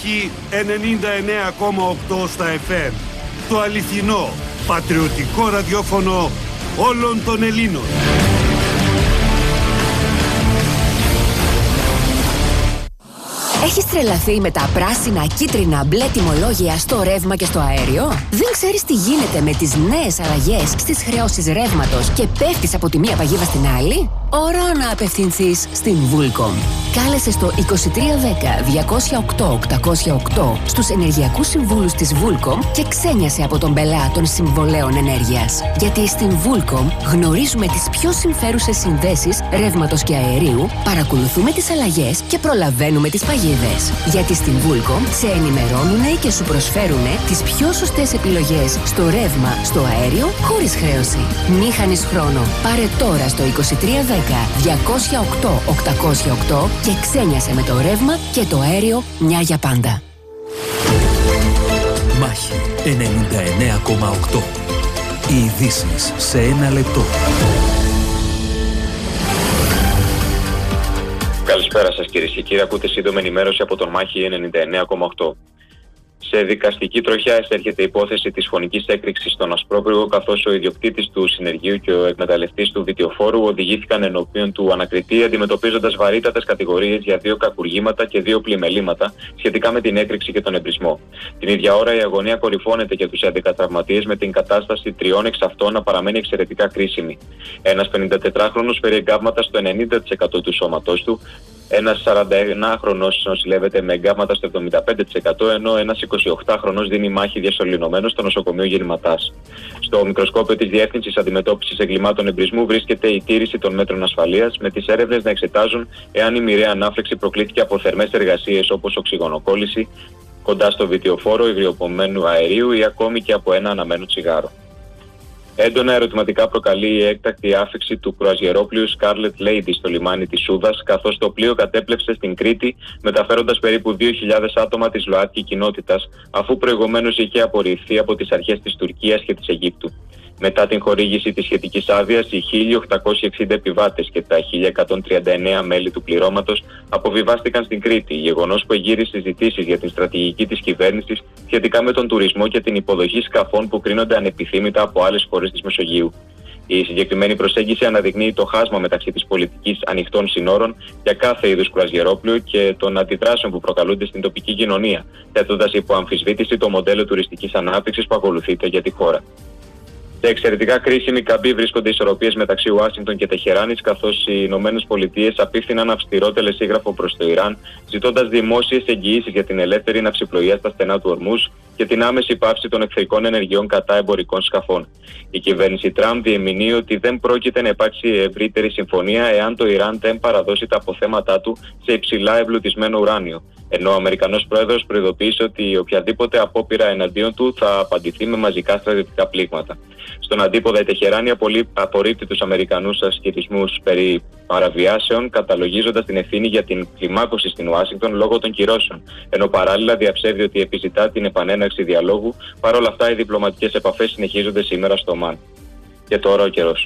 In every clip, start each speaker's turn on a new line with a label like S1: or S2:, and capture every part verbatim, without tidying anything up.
S1: Μάχη ενενήντα εννέα κόμμα οκτώ στα εφ εμ. Το αληθινό, πατριωτικό ραδιόφωνο όλων των Ελλήνων.
S2: Έχεις τρελαθεί με τα πράσινα, κίτρινα, μπλε τιμολόγια στο ρεύμα και στο αέριο? Δεν ξέρεις τι γίνεται με τις νέες αλλαγές στις χρεώσεις ρεύματος και πέφτεις από τη μία παγίδα στην άλλη? Ώρα να απευθυνθείς στην Vulcom. Κάλεσε στο είκοσι τρία δέκα διακόσια οκτώ οκτακόσια οκτώ στους ενεργειακούς συμβούλους της Vulcom και ξένιασε από τον πελά των συμβολέων ενέργειας. Γιατί στην Vulcom γνωρίζουμε τις πιο συμφέρουσες συνδέσεις ρεύματος και αερίου, παρακολουθούμε τις αλλαγές και προλαβαίνουμε τις παγίδες. Γιατί στην Vulcom σε ενημερώνουνε και σου προσφέρουνε τις πιο σωστές επιλογές στο ρεύμα, στο αέριο, χωρίς χρέωση. Μη χάνεις χρόνο. Πάρε τώρα στο είκοσι τρία δέκα διακόσια οκτώ οκτακόσια οκτώ και ξένιασε με το ρεύμα και το αέριο μια για πάντα.
S3: Μάχη ενενήντα εννέα κόμμα οκτώ. Οι ειδήσεις σε ένα λεπτό.
S4: Καλησπέρα σας κυρίες και κύριοι. Ακούτε σύντομη ενημέρωση από τον Μάχη ενενήντα εννέα κόμμα οκτώ. Σε δικαστική τροχιά εισέρχεται η υπόθεση της φωνικής έκρηξης στον Ασπρόπυργο, καθώς ο ιδιοκτήτης του συνεργείου και ο εκμεταλλευτής του βιτιοφόρου οδηγήθηκαν ενώπιον του ανακριτή, αντιμετωπίζοντας βαρύτατες κατηγορίες για δύο κακουργήματα και δύο πλημελήματα σχετικά με την έκρηξη και τον εμπρισμό. Την ίδια ώρα η αγωνία κορυφώνεται για τους έντεκα τραυματίες, με την κατάσταση τριών εξ αυτών να παραμένει εξαιρετικά κρίσιμη. Ένας πενηντατετράχρονος φέρει εγκάβματα στο ενενήντα τοις εκατό του σώματός του. Ένας σαρανταεννάχρονος νοσηλεύεται με εγκάβματα στο εβδομήντα πέντε τοις εκατό, ενώ ένας εικοσιοκτάχρονος δίνει μάχη διασωληνωμένος στο νοσοκομείο Γεννηματάς. Στο μικροσκόπιο της Διεύθυνσης Αντιμετώπισης Εγκλημάτων Εμπρισμού βρίσκεται η τήρηση των μέτρων ασφαλείας, με τις έρευνες να εξετάζουν εάν η μοιραία ανάφλεξη προκλήθηκε από θερμές εργασίες όπως οξυγονοκόλληση κοντά στο βιτιοφόρο υγριοποιημένου αερίου ή ακόμη και από ένα αναμένο τσιγάρο. Έντονα ερωτηματικά προκαλεί η έκτακτη άφιξη του κρουαζιερόπλοιου Scarlet Lady στο λιμάνι της Σούδας, καθώς το πλοίο κατέπλευσε στην Κρήτη, μεταφέροντας περίπου δύο χιλιάδες άτομα της ΛΟΑΤΚΙ κοινότητας, αφού προηγουμένως είχε απορριφθεί από τις αρχές της Τουρκίας και της Αιγύπτου. Μετά την χορήγηση της σχετικής άδειας, οι χίλια οκτακόσιοι εξήντα επιβάτες και τα χίλια εκατόν τριάντα εννέα μέλη του πληρώματος αποβιβάστηκαν στην Κρήτη, γεγονός που εγείρει συζητήσεις για την στρατηγική της κυβέρνησης σχετικά με τον τουρισμό και την υποδοχή σκαφών που κρίνονται ανεπιθύμητα από άλλες χώρες της Μεσογείου. Η συγκεκριμένη προσέγγιση αναδεικνύει το χάσμα μεταξύ της πολιτικής ανοιχτών συνόρων για κάθε είδους κρουαζιερόπλοιο και των αντιδράσεων που προκαλούνται στην τοπική κοινωνία, θέτοντας υπό αμφισβήτηση το μοντέλο τουριστικής ανάπτυξης που ακολουθείται για τη χώρα. Σε εξαιρετικά κρίσιμη καμπή βρίσκονται οι ισορροπίες μεταξύ Ουάσιγκτον και Τεχεράνης, καθώς οι Ηνωμένες Πολιτείες απίφθηναν αυστηρό τελεσίγραφο προς το Ιράν, ζητώντας δημόσιες εγγυήσεις για την ελεύθερη ναυσιπλοεία στα στενά του Ορμούζ και την άμεση πάυση των εχθρικών ενεργειών κατά εμπορικών σκαφών. Η κυβέρνηση Τραμπ διεμηνύει ότι δεν πρόκειται να υπάρξει ευρύτερη συμφωνία εάν το Ιράν δεν παραδώσει τα αποθέματά του σε υψηλά εμπλουτισμένο ουράνιο. Ενώ ο Αμερικανός πρόεδρος προειδοποίησε ότι οποιαδήποτε απόπειρα εναντίον του θα απαντηθεί με μαζικά στρατιωτικά πλήγματα. Στον αντίποδα, η Τεχεράνη απορρίπτει τους Αμερικανούς ασκητισμούς περί παραβιάσεων, καταλογίζοντας την ευθύνη για την κλιμάκωση στην Ουάσιγκτον λόγω των κυρώσεων, ενώ παράλληλα διαψεύδει ότι επιζητά την επανέναρξη διαλόγου. Παρ' όλα αυτά, οι διπλωματικές επαφές συνεχίζονται σήμερα στο Ομάν. Και τώρα ο καιρός.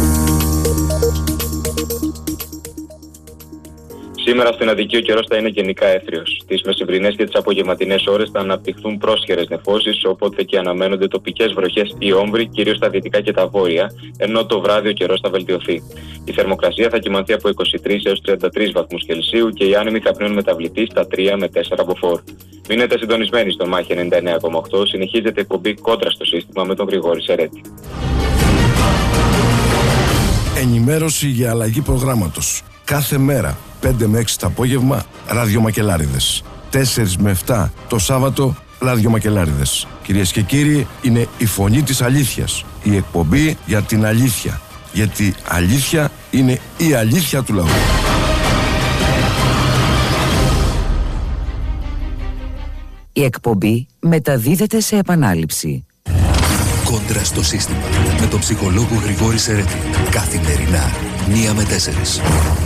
S4: Σήμερα στην Αττική ο καιρός θα είναι γενικά έθριος. Τις μεσημβρινές και τις απογευματινές ώρες θα αναπτυχθούν πρόσχερες νεφώσεις, οπότε και αναμένονται τοπικές βροχές ή όμβροι, κυρίως στα δυτικά και τα βόρεια, ενώ το βράδυ ο καιρός θα βελτιωθεί. Η θερμοκρασία θα κυμανθεί από είκοσι τρεις έως τριάντα τρεις βαθμούς Κελσίου και οι άνεμοι θα πνέουν μεταβλητή στα τρία με τέσσερα μποφόρ. Μείνετε συντονισμένοι στον Μάχη ενενήντα εννέα κόμμα οκτώ. Συνεχίζεται η εκπομπή Κόντρα στο σύστημα με τον Γρηγόρη Σερέτη.
S5: Ενημέρωση για αλλαγή προγράμματος. Κάθε μέρα, πέντε με έξι το απόγευμα, ραδιομακελάριδες. τέσσερα με επτά το Σάββατο, ραδιομακελάριδες. Κυρίες και κύριοι, είναι η φωνή της αλήθειας. Η εκπομπή για την αλήθεια. Γιατί αλήθεια είναι η αλήθεια του λαού.
S6: Η εκπομπή μεταδίδεται σε επανάληψη.
S3: Κόντρα στο σύστημα με τον ψυχολόγο Γρηγόρη Σερέτη. Καθημερινά, μία με τέσσερις.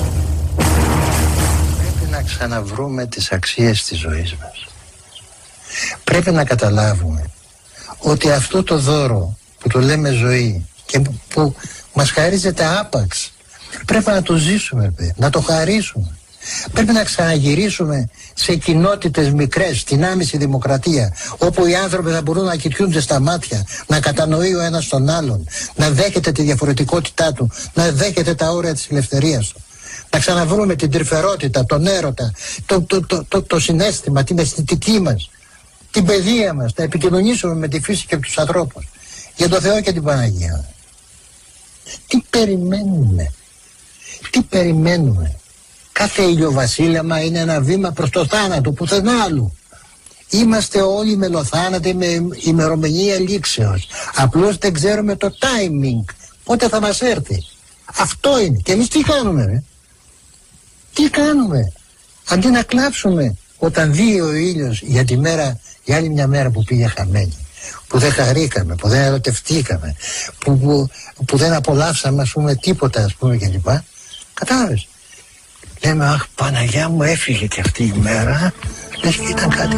S7: Πρέπει να ξαναβρούμε τις αξίες της ζωής μας. Πρέπει να καταλάβουμε ότι αυτό το δώρο που το λέμε ζωή και που μας χαρίζεται άπαξ, πρέπει να το ζήσουμε, να το χαρίσουμε. Πρέπει να ξαναγυρίσουμε σε κοινότητες μικρές, στην άμεση δημοκρατία, όπου οι άνθρωποι θα μπορούν να κοιτούνται στα μάτια, να κατανοεί ο ένας τον άλλον, να δέχεται τη διαφορετικότητά του, να δέχεται τα όρια της ελευθερίας του. Να ξαναβρούμε την τρυφερότητα, τον έρωτα, το, το, το, το, το συναίσθημα, την αισθητική μας, την παιδεία μας, να επικοινωνήσουμε με τη φύση και τους ανθρώπους. Για το Θεό και την Παναγία. Τι περιμένουμε, τι περιμένουμε. Κάθε ηλιοβασίλεμα είναι ένα βήμα προς το θάνατο, πουθενά άλλου. Είμαστε όλοι μελοθάνατοι με ημερομηνία λήξεως. Απλώς δεν ξέρουμε το timing, πότε θα μας έρθει. Αυτό είναι. Και εμείς τι κάνουμε, ρε? Τι κάνουμε? Αντί να κλάψουμε όταν δει ο ήλιος για τη μέρα, για άλλη μια μέρα που πήγε χαμένη, που δεν χαρήκαμε, που δεν ερωτευτήκαμε, που, που, που δεν απολαύσαμε, ας πούμε, τίποτα, ας πούμε, κλπ. Κατάλαβες? Λέμε, αχ, Παναγιά μου, έφυγε και αυτή η μέρα, λες και ήταν κάτι.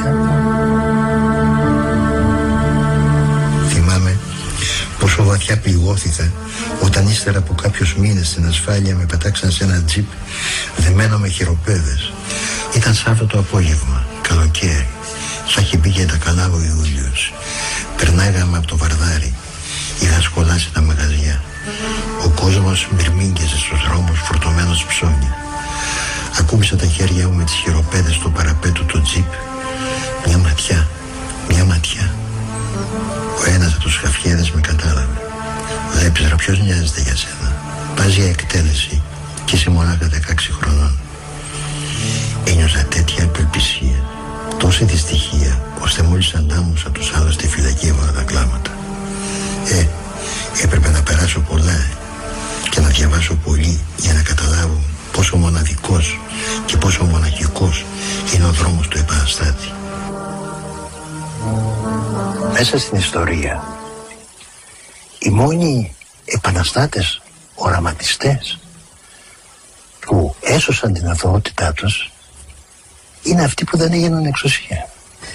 S7: Θυμάμαι πόσο βαθιά πληγώθηκα όταν ύστερα από κάποιους μήνες στην ασφάλεια με πετάξαν σε ένα τζιπ δεμένο με χειροπέδες. Ήταν Σάββατο απόγευμα, καλοκαίρι. Θα έχει μπει και τα καλά ο Ιούλιος. Περνάγαμε από το Βαρδάρι. Είχα σκολάσει τα μαγαζιά. Ο κόσμος μπυρμήγκεζε στους δρόμους φορτωμένος ψώνια. Ακούμπησα τα χέρια μου με τις χειροπέδες του παραπέτου του τζιπ. Μια ματιά, μια ματιά. Ο ένας από τους χαφιέδες με κατάλαβε. Βλέπεις ρε, ποιος νοιάζεται για σένα? Πας για εκτέλεση και είσαι μονάχα δεκαέξι χρονών. Ένιωσα τέτοια απελπισία, τόση δυστυχία, ώστε μόλις αντάμωσα τους άλλους στη φυλακή έβαλα τα κλάματα. Ε, έπρεπε να περάσω πολλά και να διαβάσω πολύ για να καταλάβω πόσο μοναδικός και πόσο μοναχικός είναι ο δρόμος του επαναστάτη. Μέσα στην ιστορία, οι μόνοι επαναστάτες, οραματιστές που έσωσαν την αθωότητά τους είναι αυτοί που δεν έγιναν εξουσία.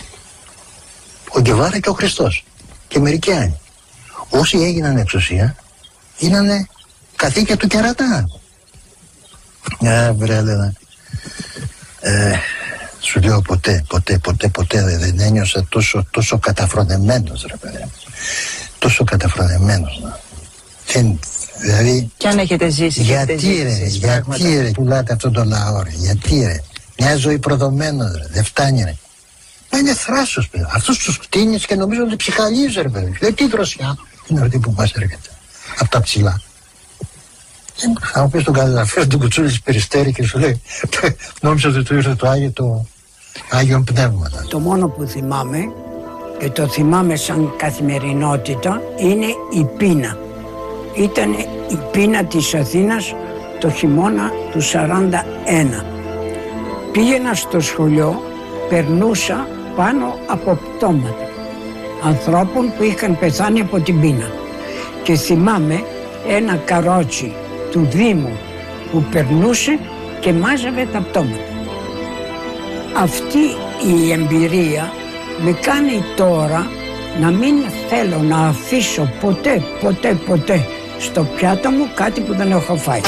S7: Ο Γκεβάρα και ο Χριστός και μερικοί άλλοι. Όσοι έγιναν εξουσία γίνανε καθήκια του κερατά. Α, βρέλε, ε, σου λέω ποτέ, ποτέ, ποτέ, ποτέ δεν ένιωσα τόσο, τόσο καταφρονεμένος, ρε παιδί. Τόσο καταφρονεμένος. Δεν, δηλαδή...
S8: Κι αν έχετε ζήσει,
S7: γιατί
S8: έχετε
S7: ρε,
S8: ζήσει,
S7: γιατί
S8: πράγματα.
S7: ρε, πουλάτε αυτόν τον λαό ρε, γιατί ρε. Μια ζωή προδομένος ρε, δεν φτάνει ρε. Μα είναι θράσος παιδί. Αυτούς τους κτίνεις και νομίζω ότι ψυχαλίζει ρε παιδί. Λέει τι δροσιά είναι αυτή που μας έρχεται. Από τα ψηλά. Θα μου πεις τον καταγραφείο του κουτσούλη της Περιστέρη και σου λέει νόμιζα ότι του ήρθε το Άγιο, το Άγιον Πνεύματα.
S8: Το μόνο που θυμάμαι και το θυμάμαι σαν καθημερινότητα είναι η πείνα. Ήταν η πείνα της Αθήνας το χειμώνα του σαράντα ένα. Πήγαινα στο σχολείο, περνούσα πάνω από πτώματα ανθρώπων που είχαν πεθάνει από την πείνα. Και θυμάμαι ένα καρότσι του Δήμου που περνούσε και μάζευε τα πτώματα. Αυτή η εμπειρία με κάνει τώρα να μην θέλω να αφήσω ποτέ, ποτέ, ποτέ στο πιάτο μου κάτι που δεν έχω φάει.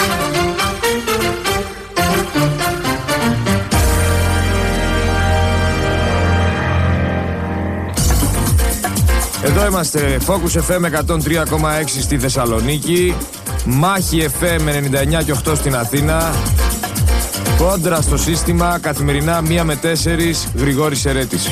S9: Εδώ είμαστε, Focus εφ εμ εκατόν τρία κόμμα έξι στη Θεσσαλονίκη, Μάχη εφ εμ ενενήντα εννιά και οκτώ στην Αθήνα, Κόντρα στο σύστημα, καθημερινά μία με τέσσερις, Γρηγόρης Ερέτης.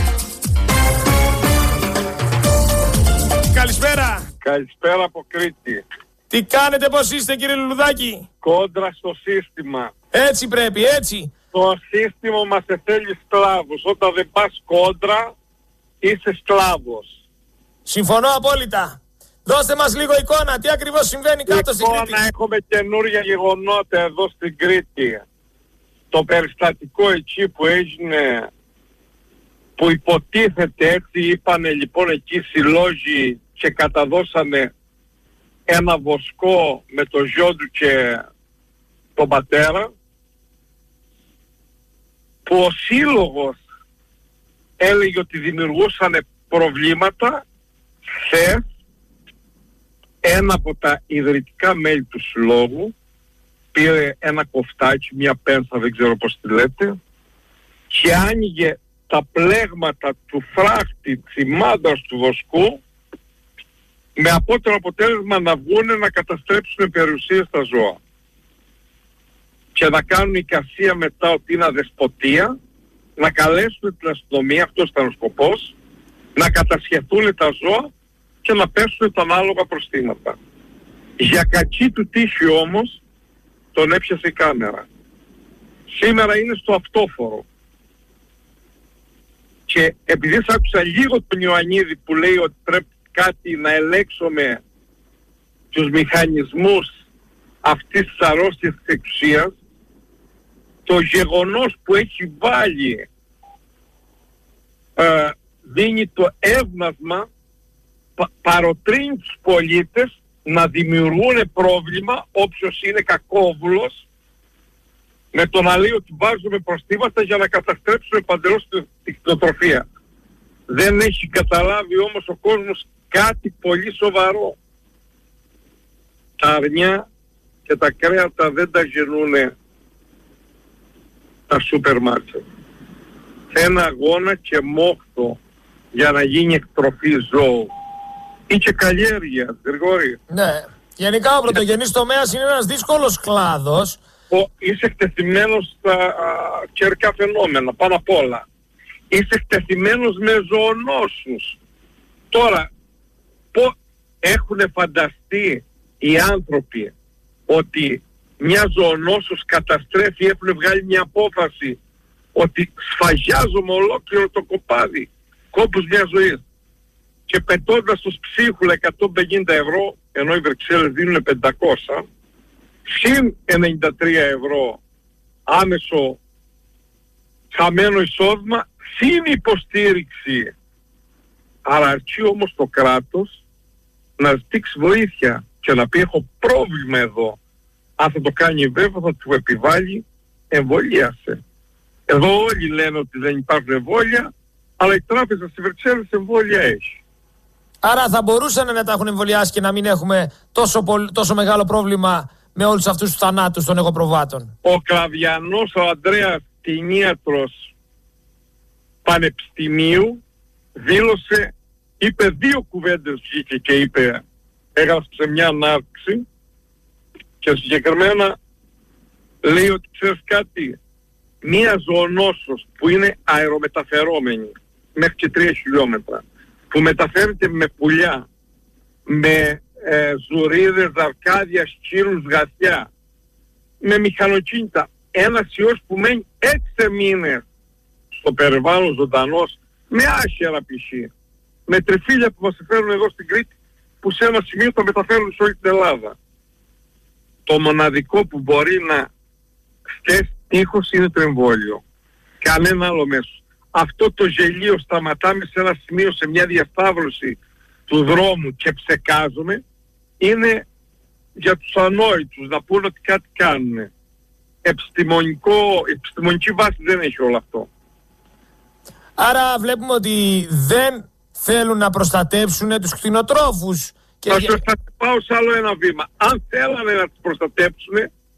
S9: Καλησπέρα!
S10: Καλησπέρα από Κρήτη.
S9: Τι κάνετε, πώς είστε κύριε Λουλουδάκη?
S10: Κόντρα στο σύστημα.
S9: Έτσι πρέπει, έτσι.
S10: Το σύστημα μας θέλει σκλάβους. Όταν δεν πας κόντρα, είσαι σκλάβος.
S9: Συμφωνώ απόλυτα. Δώστε μας λίγο εικόνα, τι ακριβώς συμβαίνει κάτω στην Κρήτη.
S10: Εικόνα, έχουμε καινούργια γεγονότα εδώ στην Κρήτη. Το περιστατικό εκεί που έγινε, που υποτίθεται έτσι είπανε λοιπόν εκεί συλλόγοι και καταδώσανε ένα βοσκό με το γιο του και τον πατέρα, που ο σύλλογος έλεγε ότι δημιουργούσαν προβλήματα. Χθες ένα από τα ιδρυτικά μέλη του συλλόγου πήρε ένα κοφτάκι, μια πένθα, δεν ξέρω πώς τη λέτε, και άνοιγε τα πλέγματα του φράχτη τσιμάντας του βοσκού, με απότερο αποτέλεσμα να βγούνε να καταστρέψουν περιουσίες στα ζώα και να κάνουν εικασία μετά ότι είναι αδεσποτεία, να καλέσουν την αστυνομία, αυτός ήταν ο σκοπός, να κατασχεθούν τα ζώα και να πέσουν τα ανάλογα προστήματα. Για κακή του τύχη όμως τον έπιασε η κάμερα. Σήμερα είναι στο αυτόφορο. Και επειδή σ' άκουσα λίγο τον Ιωαννίδη που λέει ότι πρέπει κάτι να ελέγξουμε τους μηχανισμούς αυτής της αρρώστιας της εξουσίας, το γεγονός που έχει βάλει ε, δίνει το έβνασμα, πα, παροτρύνει τους πολίτες να δημιουργούν πρόβλημα όποιος είναι κακόβουλος, με το να λέει ότι βάζουμε προστήματα για να καταστρέψουμε παντελώς την κτηνοτροφία. Δεν έχει καταλάβει όμως ο κόσμος κάτι πολύ σοβαρό. Τα αρνιά και τα κρέατα δεν τα γεννούνε τα σούπερ μάρκετ. Ένα αγώνα και μόχθο για να γίνει εκτροφή ζώου ή και καλλιέργεια, Γρηγόρη.
S9: Ναι. Γενικά ο πρωτογενής τομέας είναι ένας δύσκολος κλάδος.
S10: Ο, είσαι εκτεθειμένος στα α, καιρικά φαινόμενα, πάνω απ' όλα. Είσαι εκτεθειμένος με ζωονόσους. Τώρα, πώς έχουν φανταστεί οι άνθρωποι ότι μια ζωονόσους καταστρέφει, έχουν βγάλει μια απόφαση ότι σφαγιάζουμε ολόκληρο το κοπάδι, κόπους μιας ζωής, και πετώντας τους ψίχουλα εκατόν πενήντα ευρώ, ενώ οι Βρυξέλλες δίνουν πεντακόσια, συν ενενήντα τρία ευρώ άμεσο χαμένο εισόδημα, συν υποστήριξη. Άρα αρκεί όμως το κράτος να ζητήσει βοήθεια και να πει έχω πρόβλημα εδώ. Αν θα το κάνει βέβαια θα του επιβάλλει εμβολίασε. Εδώ όλοι λένε ότι δεν υπάρχουν εμβόλια, αλλά η τράπεζα στη Βρυξέλλες εμβόλια έχει.
S9: Άρα θα μπορούσαν να τα έχουν εμβολιάσει και να μην έχουμε τόσο, πολύ, τόσο μεγάλο πρόβλημα με όλους αυτούς τους θανάτους των εγωπροβάτων.
S10: Ο Κλαβιανός, ο Ανδρέας, κτηνίατρος πανεπιστημίου, δήλωσε, είπε δύο κουβέντες, βγήκε και είπε, έγραψε σε μια ανάρτηση και συγκεκριμένα λέει ότι ξέρεις κάτι, μία ζωονόσος που είναι αερομεταφερόμενη μέχρι και τρία χιλιόμετρα, που μεταφέρεται με πουλιά, με ε, ζουρίδες, αρκάδια, σκύλους, γατιά, με μηχανοκίνητα, ένας ιός που μένει έξι μήνες στο περιβάλλον ζωντανός, με άχερα π.χ. με τριφύλια που μας φέρουν εδώ στην Κρήτη, που σε ένα σημείο τα μεταφέρουν σε όλη την Ελλάδα. Το μοναδικό που μπορεί να στέσει τείχος είναι το εμβόλιο. Κανένα άλλο μέσο. Αυτό το γελίο σταματάμε σε ένα σημείο, σε μια διασταύρωση του δρόμου και ψεκάζουμε, είναι για τους ανόητους να πούνε ότι κάτι κάνουν. Επιστημονικό, επιστημονική βάση δεν έχει όλο αυτό.
S9: Άρα βλέπουμε ότι δεν θέλουν να προστατεύσουν τους κτηνοτρόφους. Και...
S10: Θα, θα πάω σε άλλο ένα βήμα. Αν θέλανε να τους προστατεύσουν,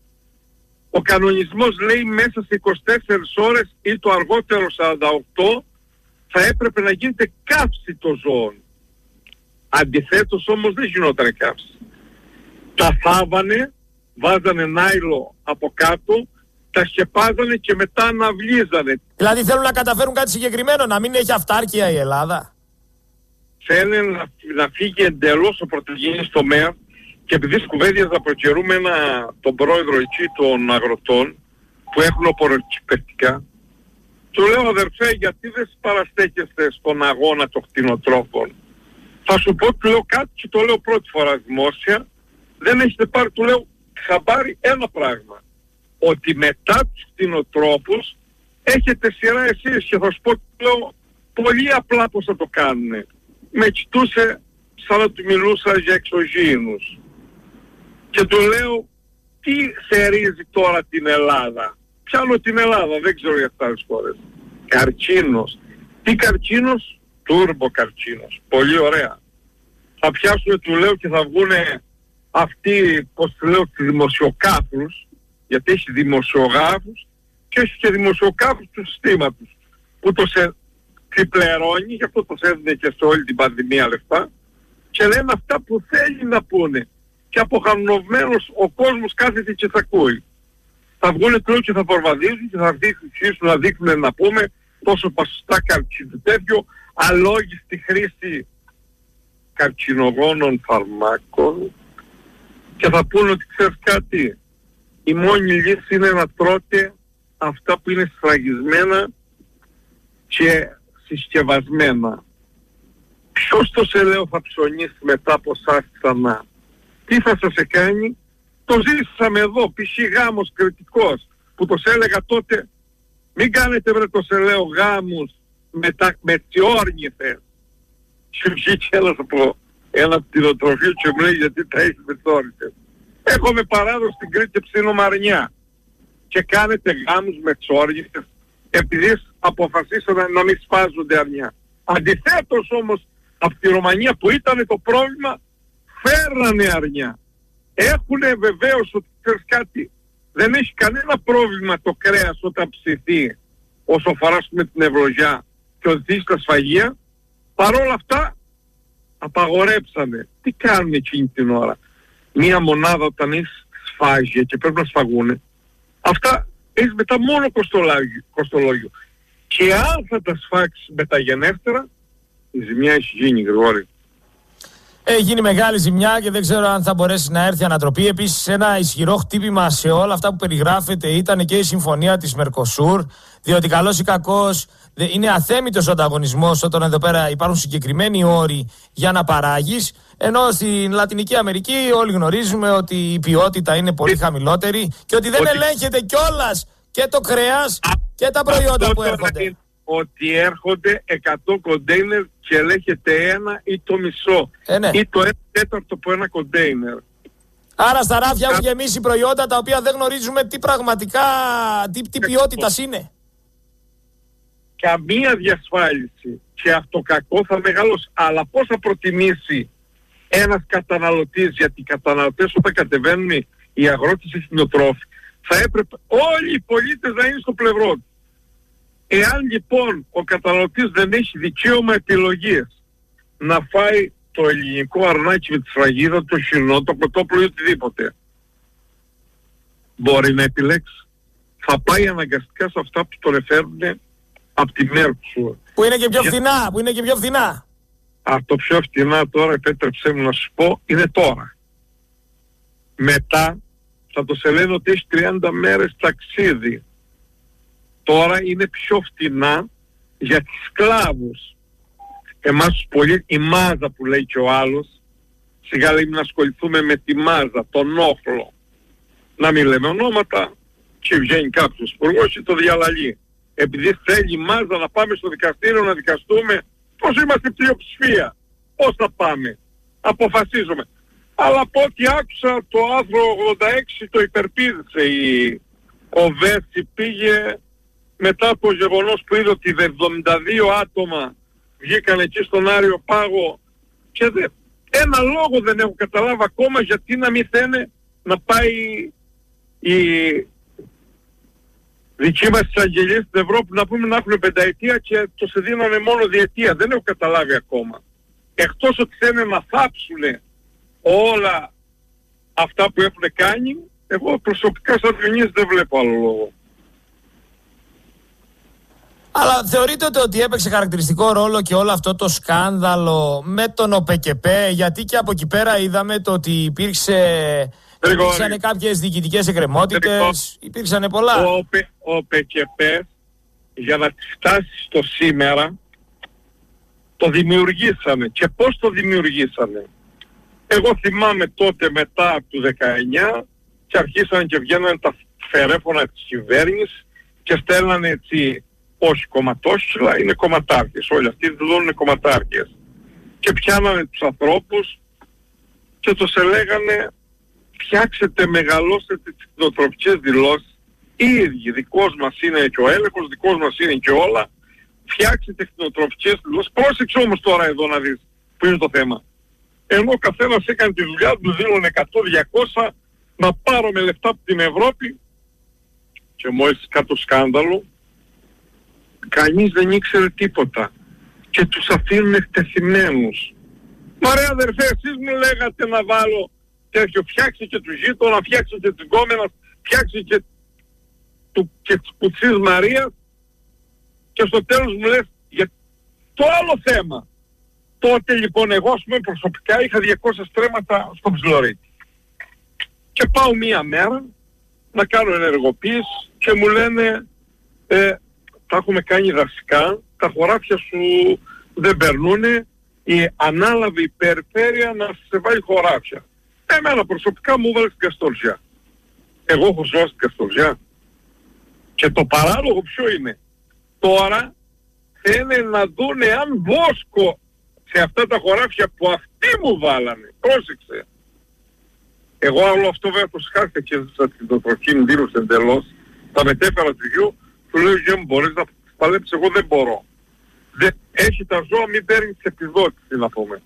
S10: ο κανονισμός λέει μέσα σε είκοσι τέσσερις ώρες ή το αργότερο σαράντα οκτώ θα έπρεπε να γίνεται καύση των ζώων. Αντιθέτως όμως δεν γινόταν καύση. Τα θάβανε, βάζανε νάιλο από κάτω, τα σκεπάζανε και μετά αναβλίζανε.
S9: Δηλαδή θέλουν να καταφέρουν κάτι συγκεκριμένο, να μην έχει αυτάρκεια η Ελλάδα.
S10: Θέλουν να, να φύγει εντελώς ο πρωτογενής τομέας, και επειδή σκουβέντιαζα προκαιρούμενα τον πρόεδρο εκεί των αγροτών που έχουν οπωροκυπευτικά, του λέω αδερφέ, γιατί δεν παραστέκεστε στον αγώνα των κτηνοτρόφων. Θα σου πω, του λέω κάτι και το λέω πρώτη φορά δημόσια, δεν έχετε πάρει, του λέω, χαμπάρι ένα πράγμα, ότι μετά τους κτηνοτρόφους έχετε σειρά εσείς, και θα σου πω, του λέω, πολύ απλά πώς θα το κάνουνε. Με κοιτούσε σαν να του μιλούσα για εξωγήινους. Και του λέω, τι θερίζει τώρα την Ελλάδα. Πιάνω την Ελλάδα, δεν ξέρω για άλλες χώρες. Καρκίνος. Τι καρκίνος? Τούρμπο καρκίνος. Πολύ ωραία. Θα πιάσουμε, του λέω, και θα βγουνε αυτοί, πως του λέω, τους δημοσιοκάθρους, γιατί έχει δημοσιογράφους και έχει και δημοσιογράφους του συστήματος που το σε ξυπλερώνει, γι' αυτό το έδινε και σε όλη την πανδημία λεφτά, και λένε αυτά που θέλει να πούνε. Και αποχανωμένος ο κόσμος κάθεται και θα ακούει. Θα βγουν τώρα και θα προβαδίζουν και θα αρχίσουν να δείχνουν, να πούμε, τόσο ποσοστά καρκίνου, τέτοιο αλόγιστη χρήση καρκινογόνων φαρμάκων, και θα πούνε ότι ξέρεις κάτι, η μόνη λύση είναι να τρώτε αυτά που είναι σφραγισμένα και συσκευασμένα. Ποιος το σελαίο θα ψωνίσει μετά από εσάς ξανά? Τι θα σας κάνει? Το ζήσαμε εδώ, π.χ. γάμος κριτικός, που το έλεγα τότε, μην κάνετε βρε το σελαίο γάμους με, τα, με τσιόρνηθες. Και βγήκε ένας από ένα κτηνοτροφείο και μου λέει γιατί τα έχεις με τσιόρνηθες. Έχουμε παράδοση στην Κρήτη ψινομαρνιά και κάνετε γάμους με τσιόρνηθες επειδή αποφασίσανε να μην σπάζονται αρνιά. Αντιθέτως όμως από τη Ρωμανία που ήταν το πρόβλημα, φέρνανε αρνιά. Έχουνε βεβαίως ότι ξέρεις κάτι, δεν έχει κανένα πρόβλημα το κρέας όταν ψηθεί όσο φοράσουμε την ευλογιά και οδηγεί στα σφαγεία. Παρόλα αυτά απαγορέψανε. Τι κάνουν εκείνη την ώρα? Μία μονάδα όταν έχεις σφάγια και πρέπει να σφαγούνε, αυτά έχεις μετά μόνο κοστολόγιο, κοστολόγιο. Και αν θα τα σφάξεις μεταγενέστερα, η ζημιά έχει γίνει, Γρηγόρη.
S9: Έχει γίνει μεγάλη ζημιά και δεν ξέρω αν θα μπορέσει να έρθει ανατροπή. Επίσης, ένα ισχυρό χτύπημα σε όλα αυτά που περιγράφεται ήταν και η συμφωνία της Μερκοσούρ, διότι καλός ή κακός είναι αθέμητος ο ανταγωνισμός όταν εδώ πέρα υπάρχουν συγκεκριμένοι όροι για να παράγεις, ενώ στην Λατινική Αμερική όλοι γνωρίζουμε ότι η ποιότητα είναι πολύ χαμηλότερη και ότι δεν ότι... ελέγχεται κιόλας και το κρέας και τα προϊόντα
S10: αυτό
S9: που έρχονται.
S10: Είναι ότι έρχονται εκατό κοντέινερ και ελέγχεται ένα ή το μισό
S9: ε, ναι.
S10: ή το ένα τέταρτο από ένα κοντέινερ.
S9: Άρα στα ράφια έχουν γεμίσει προϊόντα τα οποία δεν γνωρίζουμε τι πραγματικά, τι, τι ποιότητας είναι.
S10: Καμία διασφάλιση και αυτό κακό θα μεγαλώσει. Αλλά πώς θα προτιμήσει ένας καταναλωτής, γιατί οι καταναλωτές όταν κατεβαίνουν οι αγρότες οι κτηνοτρόφοι, θα έπρεπε όλοι οι πολίτες να είναι στο πλευρό του. Εάν λοιπόν ο καταναλωτής δεν έχει δικαίωμα επιλογής να φάει το ελληνικό αρνάκι με τη σφραγίδα, το χοιρινό, το κοτόπουλο ή οτιδήποτε, μπορεί να επιλέξει. Θα πάει αναγκαστικά σε αυτά που τον εφέρνουν από τη Μέρκοσουρ.
S9: Που είναι και πιο φθηνά, που είναι και πιο φθηνά.
S10: Από το πιο φθηνά τώρα, επέτρεψέ μου να σου πω, είναι τώρα. Μετά θα το σε λένε ότι έχει τριάντα μέρες ταξίδι. Τώρα είναι πιο φτηνά για τις σκλάβους. Εμάς τους πολίτες, η μάζα που λέει και ο άλλος, σιγά λέει να ασχοληθούμε με τη μάζα, τον όχλο. Να μην λέμε ονόματα και βγαίνει κάποιος υπουργός και το διαλαλεί. Επειδή θέλει η μάζα να πάμε στο δικαστήριο να δικαστούμε, πώς είμαστε πλειοψηφία, πώς θα πάμε, αποφασίζουμε. Αλλά από ό,τι άκουσα το άρθρο ογδόντα έξι το υπερπίδησε η ο Βέση, πήγε μετά από το γεγονός που είδε ότι εβδομήντα δύο άτομα βγήκαν εκεί στον Άριο Πάγο και δε, ένα λόγο δεν έχω καταλάβει ακόμα γιατί να μην θένε να πάει η δική μας εισαγγελίες στην Ευρώπη να πούμε να έχουν πενταετία και το σε δίνανε μόνο διετία. Δεν έχω καταλάβει ακόμα. Εκτός ότι θέλουν να θάψουν όλα αυτά που έχουν κάνει, εγώ προσωπικά σαν Ελληνής δεν βλέπω άλλο λόγο.
S9: Αλλά θεωρείτε ότι έπαιξε χαρακτηριστικό ρόλο και όλο αυτό το σκάνδαλο με τον ΟΠΕΚΕΠΕ, γιατί και από εκεί πέρα είδαμε το ότι υπήρξε... Υπήρξαν κάποιες διοικητικές εκκρεμότητες, υπήρξαν πολλά.
S10: Ο, ο ΟΠΕΚΕΠΕ για να τη φτάσει στο σήμερα το δημιουργήσανε. Και πώς το δημιουργήσανε? Εγώ θυμάμαι τότε μετά από το δεκαεννιά και αρχίσαν και βγαίνανε τα φερέφωνα της κυβέρνησης και στέλνανε έτσι, όχι κομματόσχυλα, είναι κομματάρχες. Όλοι αυτοί δηλώνουν είναι κομματάρχες. Και πιάνανε τους ανθρώπους και τους έλεγανε φτιάξετε, μεγαλώσετε τις κτηνοτροφικές δηλώσεις. Οι ίδιοι, δικός μας είναι και ο έλεγχος, δικός μας είναι και όλα. Φτιάξετε κτηνοτροφικές δηλώσεις. Πρόσεξε όμως τώρα εδώ να δεις που είναι το θέμα. Ενώ ο καθένας έκανε τη δουλειά του, δήλωνε εκατό διακόσια, να πάρουμε λεφτά από την Ευρώπη και μόλις κάτω σκάνδαλο, κανείς δεν ήξερε τίποτα και τους αφήνουν εκτεθειμένους. Μα ρε αδερφέ, εσείς μου λέγατε να βάλω τέτοιο, φτιάξε και του γείτονα, φτιάξε και την κόμενα, φτιάξε και, του, και της Κουτσής Μαρίας, και στο τέλος μου λες για το άλλο θέμα. Τότε λοιπόν εγώ, ας πούμε, προσωπικά είχα διακόσια στρέμματα στο Ψιλορίτη. Και πάω μία μέρα να κάνω ενεργοποίηση και μου λένε ε, τα έχουμε κάνει δασικά, τα χωράφια σου δεν περνούνε, η ανάλαβε η περιφέρεια να σε βάλει χωράφια. Εμένα προσωπικά μου βάλει στην Καστοριά. Εγώ έχω ζώσει στην Καστοριά. Και το παράλογο ποιο είναι? Τώρα θέλουν να δούνε αν βόσκω σε αυτά τα χωράφια που αυτοί μου βάλανε. Πρόσεξε. Εγώ όλο αυτό βέβαια το σχάθηκα και έζησα την τροχή μου, δήλωσε εντελώς. Τα μετέφερα του γιου, του λέω γιο μου μπορείς να παλέψεις, εγώ δεν μπορώ. Δεν, έχει τα ζώα, μην παίρνει τις επιδότηση να πούμε.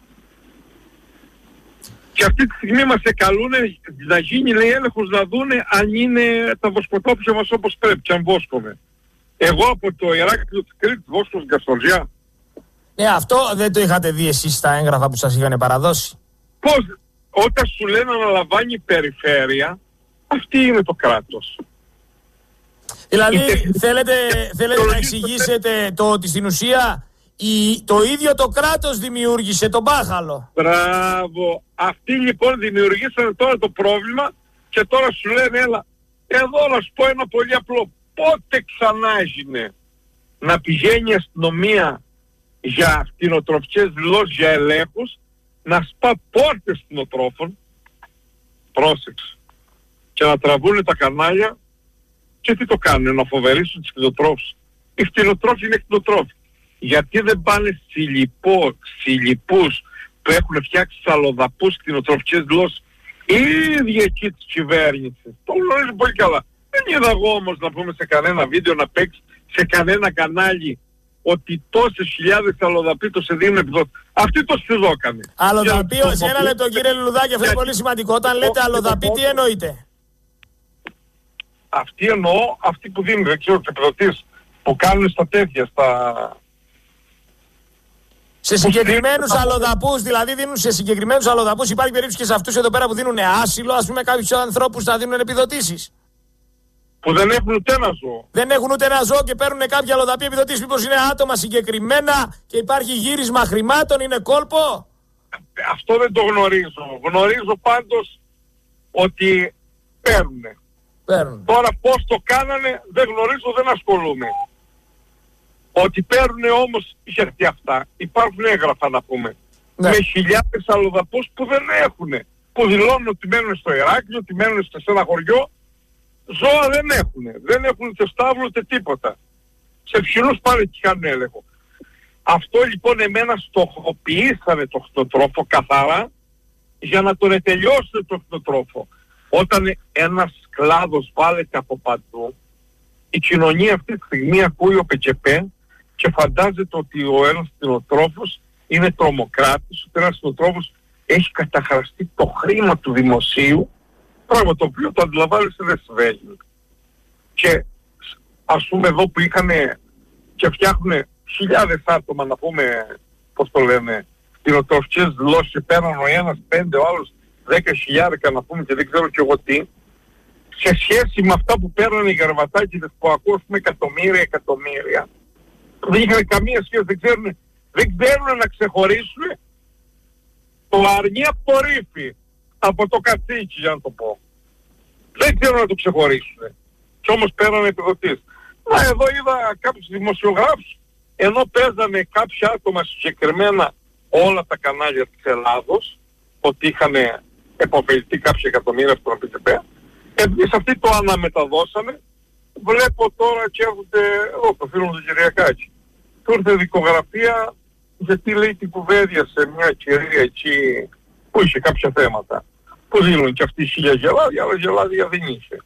S10: Και αυτή τη στιγμή μας εκαλούνε να γίνει, λέει, έλεγχος να δούνε αν είναι τα βοσκοτόπια μας όπως πρέπει και αν βόσκομαι. Εγώ από το Ηράκλειο της Κρήτης βόσκω στην Καστοριά.
S11: Ναι, αυτό δεν το είχατε δει εσείς στα έγγραφα που σας είχαν παραδώσει?
S10: Πώς, όταν σου λένε να λαμβάνει η περιφέρεια, αυτή είναι το κράτος.
S11: Δηλαδή θέλετε, θέλετε να εξηγήσετε το ότι στην ουσία η, το ίδιο το κράτος δημιούργησε τον μπάχαλο.
S10: Μπράβο. Αυτοί λοιπόν δημιουργήσανε τώρα το πρόβλημα και τώρα σου λένε έλα. Εδώ να σου πω ένα πολύ απλό. Πότε ξανά έγινε να πηγαίνει η αστυνομία για κτηνοτροφικές δηλώσεις, για ελέγχους, να σπά πόρτες κτηνοτρόφων, πρόσεξε, και να τραβούνε τα κανάλια και τι το κάνουν, να φοβερήσουν τους κτηνοτρόφους. Οι κτηνοτρόφοι είναι κτηνοτρόφοι. Γιατί δεν πάνε συλληπούς που έχουν φτιάξει τους αλλοδαπούς κτηνοτροφικές δηλώσεις οι ίδιοι εκεί της κυβέρνησης? Το γνωρίζουν πολύ καλά. Δεν είδα εγώ όμως να πούμε σε κανένα βίντεο, να παίξει σε κανένα κανάλι ότι τόσες χιλιάδες αλλοδαποί το σε δίνουν επιδότηση. Αυτοί το σπουδόκανε.
S11: Αλλοδαποί, σε ένα λεπτό κύριε Λουλουδάκη, αυτό είναι πολύ σημαντικό. Όταν λέτε αλλοδαποί, τι εννοείτε?
S10: Αυτοί εννοώ, αυτοί που δίνουν, δεν ξέρω, επιδοτήσεις που κάνουν στα τέτοια, στα...
S11: Σε συγκεκριμένους αλλοδαπούς, δηλαδή δίνουν σε συγκεκριμένους αλλοδαπούς. Υπάρχει περίπτωση και σε αυτούς εδώ πέρα που δίνουν άσυλο, ας πούμε, κάποιους ανθρώπους να δίνουν επιδοτήσεις?
S10: Που δεν έχουν ούτε ένα ζώο.
S11: Δεν έχουν ούτε ένα ζώο και παίρνουν κάποια αλλοδαπή επιδοτήσεις. Μήπως είναι άτομα συγκεκριμένα και υπάρχει γύρισμα χρημάτων, είναι κόλπο?
S10: Αυτό δεν το γνωρίζω. Γνωρίζω πάντως ότι παίρνουνε.
S11: Παίρνουν.
S10: Τώρα πώς το κάνανε δεν γνωρίζω, δεν ασχολούμαι. Ότι παίρνουνε όμως, γιατί αυτά υπάρχουν έγγραφα να πούμε. Ναι. Με χιλιάδες αλλοδαπούς που δεν έχουνε. Που δηλώνουν ότι μένουν στο Ηράκλειο, ότι μένουν σε ένα χωριό. Ζώα δεν έχουνε. Δεν έχουν ούτε στάβλο ούτε τίποτα. Σε ποιους πάνε και κάνουν έλεγχο. Αυτό λοιπόν εμένα στοχοποιήσανε το κτηνοτρόφο καθαρά για να τον ετελειώσουν το κτηνοτρόφο. Όταν ένας κλάδος βάλεται από παντού, η κοινωνία αυτή τη στιγμή ακούει ο πεκεπέ και φαντάζεται ότι ο ένας κτηνοτρόφος είναι τρομοκράτης, ότι ένας κτηνοτρόφος έχει καταχραστεί το χρήμα του δημοσίου, πράγμα το οποίο το αντιλαμβάνεσαι δεν συμβαίνει. Και ας πούμε εδώ που είχαν και φτιάχνουν χιλιάδες άτομα να πούμε, πώς το λένε, κτηνοτροφικές δηλώσεις και πέραν ο ένας πέντε, ο άλλος δέκα χιλιάρικα να πούμε και δεν ξέρω και εγώ τι, σε σχέση με αυτά που παίρνανε οι γαρβατάκηδες που ακούω, πούμε, εκατομμύρια, εκατομμύρια, δεν είχαν καμία σχέση, δεν ξέρουν, δεν ξέρουν να ξεχωρίσουν το αρνί από το ρήφι, από το κατσίκι, για να το πω. Δεν ξέρουν να το ξεχωρίσουν. Κι όμως πέρανε επιδοτήσεις. Να, εδώ είδα κάποιους δημοσιογράφους, ενώ παίζανε κάποια άτομα συγκεκριμένα όλα τα κανάλια της Ελλάδος, ότι είχαν επωφεληθεί κάποια εκατομμύρια από τον ΠΚΠ, εμείς αυτοί το αναμεταδώσανε. Βλέπω τώρα και έρχονται εδώ το φίλο μου του Κυριακάκη. Του ήρθε δικογραφία γιατί λέει την κουβέντια σε μια κυρία εκεί που είχε κάποια θέματα. Που δίνουν και αυτοί χίλια γελάδια, αλλά γελάδια δεν είχε.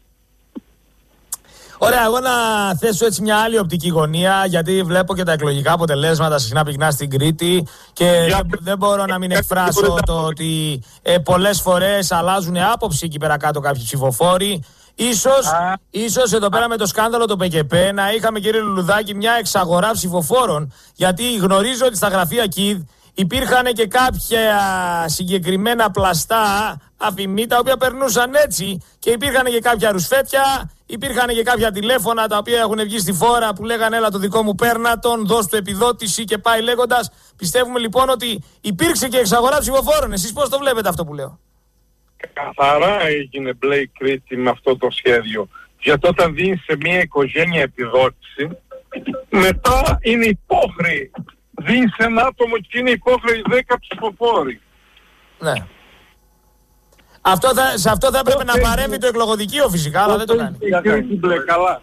S11: Ωραία, εγώ να θέσω έτσι μια άλλη οπτική γωνία, γιατί βλέπω και τα εκλογικά αποτελέσματα συχνά πυκνά στην Κρήτη και
S10: Για...
S11: δεν, δεν μπορώ να μην εκφράσω το ότι ε, πολλές φορές αλλάζουν άποψη εκεί πέρα κάτω κάποιοι ψηφοφόροι. Ίσως, ίσως εδώ πέρα με το σκάνδαλο το ΠΚΠ να είχαμε, κύριε Λουλουδάκη, μια εξαγορά ψηφοφόρων. Γιατί γνωρίζω ότι στα γραφεία ΚΙΔ υπήρχαν και κάποια συγκεκριμένα πλαστά αφημί τα οποία περνούσαν έτσι, και υπήρχαν και κάποια ρουσφέτια, υπήρχαν και κάποια τηλέφωνα τα οποία έχουν βγει στη φόρα που λέγανε έλα το δικό μου παίρνα τον, δώσ' του επιδότηση και πάει λέγοντας. Πιστεύουμε λοιπόν ότι υπήρξε και εξαγορά ψηφοφόρων. Εσείς πώς το βλέπετε αυτό που λέω?
S10: Καθαρά έγινε μπλε η Κρήτη με αυτό το σχέδιο. Γιατί όταν δίνεις σε μια οικογένεια επιδότηση, μετά είναι υπόχρεη. Δίνεις ένα άτομο και είναι υπόχρεοι δέκα ψηφοφόροι.
S11: Ναι. Αυτό θα, σε αυτό θα έπρεπε να παρέμβει το εκλογοδικείο φυσικά, αλλά δεν το κάνει.
S10: Μπλε, καλά.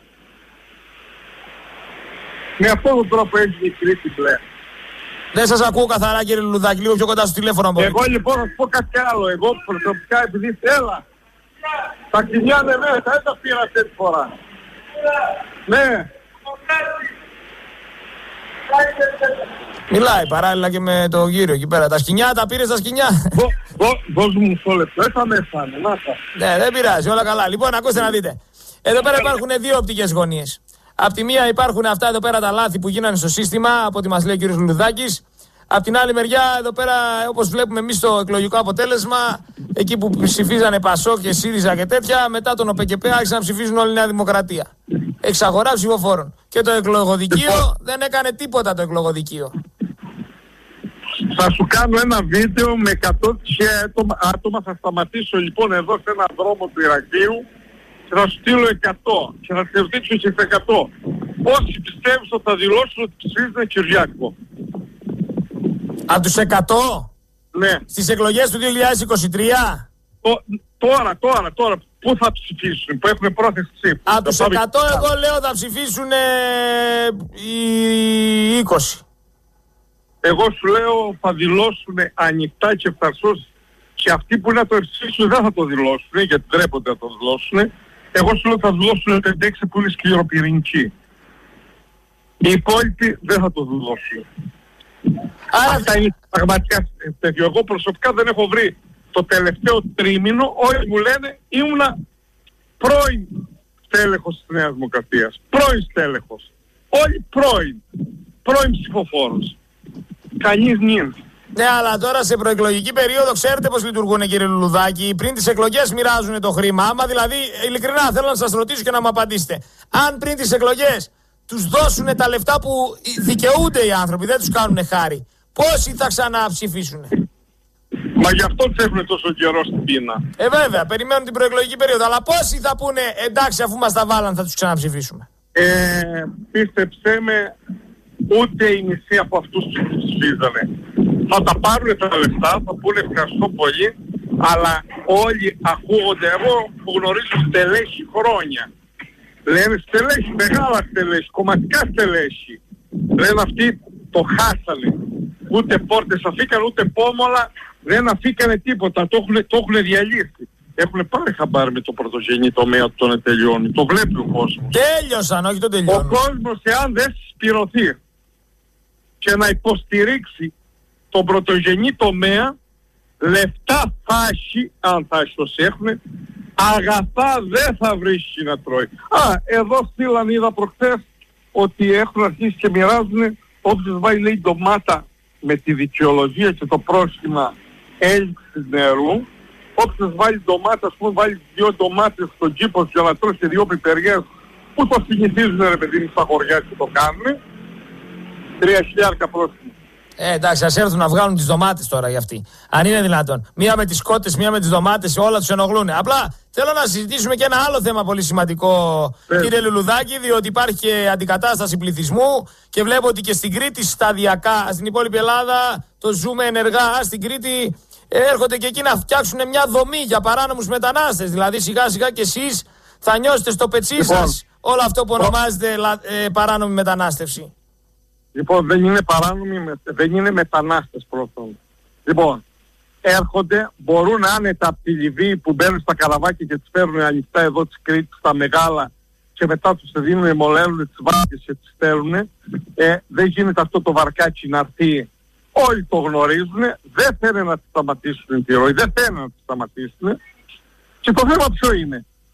S10: Με αυτόν τον τρόπο έγινε η Κρήτη μπλε.
S11: Δεν σας ακούω καθαρά, κύριε Λουλουδάκη, λίγο πιο κοντά στο τηλέφωνο μπορείτε.
S10: Εγώ λοιπόν θα σου πω κάτι άλλο. Εγώ προσωπικά, επειδή θέλω, τα κοινιά ναι, ναι, δεν τα πήρα αυτή τη φορά. Ναι.
S11: Μιλάει παράλληλα και με το γύρο εκεί πέρα. Τα σκοινιά, τα πήρες τα σκοινιά.
S10: Δώσ' μου μισό λεπτό, έσα μέσα, να τα.
S11: Ναι, δεν πειράζει, όλα καλά. Λοιπόν, ακούστε να δείτε. Εδώ πέρα υπάρχουν δύο οπτικές γωνίες. Απ' τη μία υπάρχουν αυτά εδώ πέρα τα λάθη που γίνανε στο σύστημα, από ό,τι μας λέει ο κύριος Λουλουδάκης. Απ' την άλλη μεριά, εδώ πέρα, όπως βλέπουμε εμείς το εκλογικό αποτέλεσμα, εκεί που ψηφίζανε Πασόκ και ΣΥΡΙΖΑ και τέτοια, μετά τον ΟΠΚΠ άρχισαν να ψηφίζουν όλη η Νέα Δημοκρατία. Εξαγορά ψηφοφόρων. Και το εκλογοδικείο δεν έκανε τίποτα το εκλογοδικείο.
S10: Θα σου κάνω ένα βίντεο με εκατό άτομα, άτομα, θα σταματήσω λοιπόν εδώ σε έναν δρόμο του Ηρακλείου και θα σου στείλω εκατό και θα σε ρωτήσω και εκατό. Όσοι πιστεύουν ότι θα δηλώσουν ότι ψηφίζουν Κυριάκο.
S11: Από τους εκατό?
S10: Ναι.
S11: Στις εκλογές του δύο χιλιάδες είκοσι τρία?
S10: Το, τώρα, τώρα, τώρα. Πού θα ψηφίσουν, που έχουν πρόθεση ψήφου.
S11: Από τους εκατό εγώ λέω θα ψηφίσουν ε, οι είκοσι.
S10: Εγώ σου λέω θα δηλώσουν ανοιχτά και ευθαρσώς, και αυτοί που να το ψηφίσουν δεν θα το δηλώσουν, γιατί ντρέπονται να το δηλώσουν. Εγώ σου λέω θα δηλώσουν πέντε έξι που είναι σκληροπυρηνικοί. Οι υπόλοιποι δεν θα το δηλώσουν. Άρα... Αυτά είναι πραγματικά τέτοιο. Εγώ προσωπικά δεν έχω βρει το τελευταίο τρίμηνο, όλοι μου λένε ήμουνα πρώην στέλεχος της Νέας Δημοκρατίας. Πρώην στέλεχος. Όλοι πρώην. Πρώην ψηφοφόρος. Κανείς νυν.
S11: Ναι, αλλά τώρα σε προεκλογική περίοδο ξέρετε πώς λειτουργούν, κύριε Λουλουδάκη. Πριν τις εκλογές μοιράζουν το χρήμα. Άμα δηλαδή, ειλικρινά θέλω να σας ρωτήσω και να μου απαντήσετε. Αν πριν τις εκλογές τους δώσουν τα λεφτά που δικαιούνται οι άνθρωποι, δεν τους κάνουν χάρη, πόσοι θα ξαναψηφίσουν?
S10: Μα γι' αυτό τους έχουν τόσο καιρό στην πείνα.
S11: Ε, βέβαια, περιμένουν την προεκλογική περίοδο. Αλλά πόσοι θα πούνε εντάξει, αφού μας τα βάλαν, θα τους ξαναψηφίσουμε?
S10: Ε, πίστεψέ με, ούτε η μισή από αυτούς τους ψηφίζανε. Θα τα πάρουν τα λεφτά, θα πούνε ευχαριστώ πολύ, αλλά όλοι ακούγονται. Εγώ που γνωρίζω στελέχη χρόνια. Λένε στελέχη, μεγάλα στελέχη, κομματικά στελέχη. Λένε αυτοί το χάσανε. Ούτε πόρτες αφήκαν, ούτε πόμολα, δεν αφήκανε τίποτα. Το έχουν, το έχουν διαλύσει. Έχουν πάρει χαμπάρι με το πρωτογενή τομέα που τον τελειώνει. Το βλέπει ο κόσμος.
S11: Τέλειωσαν, όχι το τελειώνουν.
S10: Ο κόσμος, εάν δεν συσπηρωθεί και να υποστηρίξει τον πρωτογενή τομέα, λεφτά θα έχει, αν θα έχει όσοι έχουν, αγαθά δεν θα βρίσκει να τρώει. Α, εδώ στείλαν, είδα προχθές, ότι έχουν αρχίσει και μοιράζουν, όποιος βάλει λέει ντομάτα με τη δικαιολογία και το πρόστιμα έλλειψης νερού, όποιος βάλει ντομάτα, ας πούμε βάλει δύο ντομάτες στον κήπο για να τρώσει δύο πιπεριές, που το συνηθίζουν ρε παιδί στα χωριά και το κάνουν, τρία χιλιάρικα πρόστιμα.
S11: Ε, εντάξει, ας έρθουν να βγάλουν τις ντομάτες τώρα για αυτοί. Αν είναι δυνατόν. Μία με τις κότες, μία με τις ντομάτες, όλα τους ενοχλούν. Απλά θέλω να συζητήσουμε και ένα άλλο θέμα πολύ σημαντικό, ε. κύριε Λουλουδάκη, διότι υπάρχει και αντικατάσταση πληθυσμού και βλέπω ότι και στην Κρήτη σταδιακά, στην υπόλοιπη Ελλάδα το ζούμε ενεργά. Στην Κρήτη έρχονται και εκεί να φτιάξουν μια δομή για παράνομους μετανάστες. Δηλαδή σιγά σιγά και εσείς θα νιώσετε στο πετσί λοιπόν, σας όλο αυτό που ονομάζεται ε, παράνομη μετανάστευση.
S10: Λοιπόν, δεν είναι παράνομοι, δεν είναι μετανάστες πρώτον. Λοιπόν, έρχονται, μπορούν άνετα από τη Λιβύη που μπαίνουν στα καραβάκια και τις φέρνουν ανοιχτά εδώ της Κρήτης, στα μεγάλα, και μετά τους δίνουν, μολαίνουν τις βάρκες και τις στέλνουν. Ε, δεν γίνεται αυτό το βαρκάκι να έρθει. Όλοι το γνωρίζουν, δεν θέλουν να τις σταματήσουν τη ροή, δεν θέλουν να τις σταματήσουν. Και το θέμα ποιο είναι?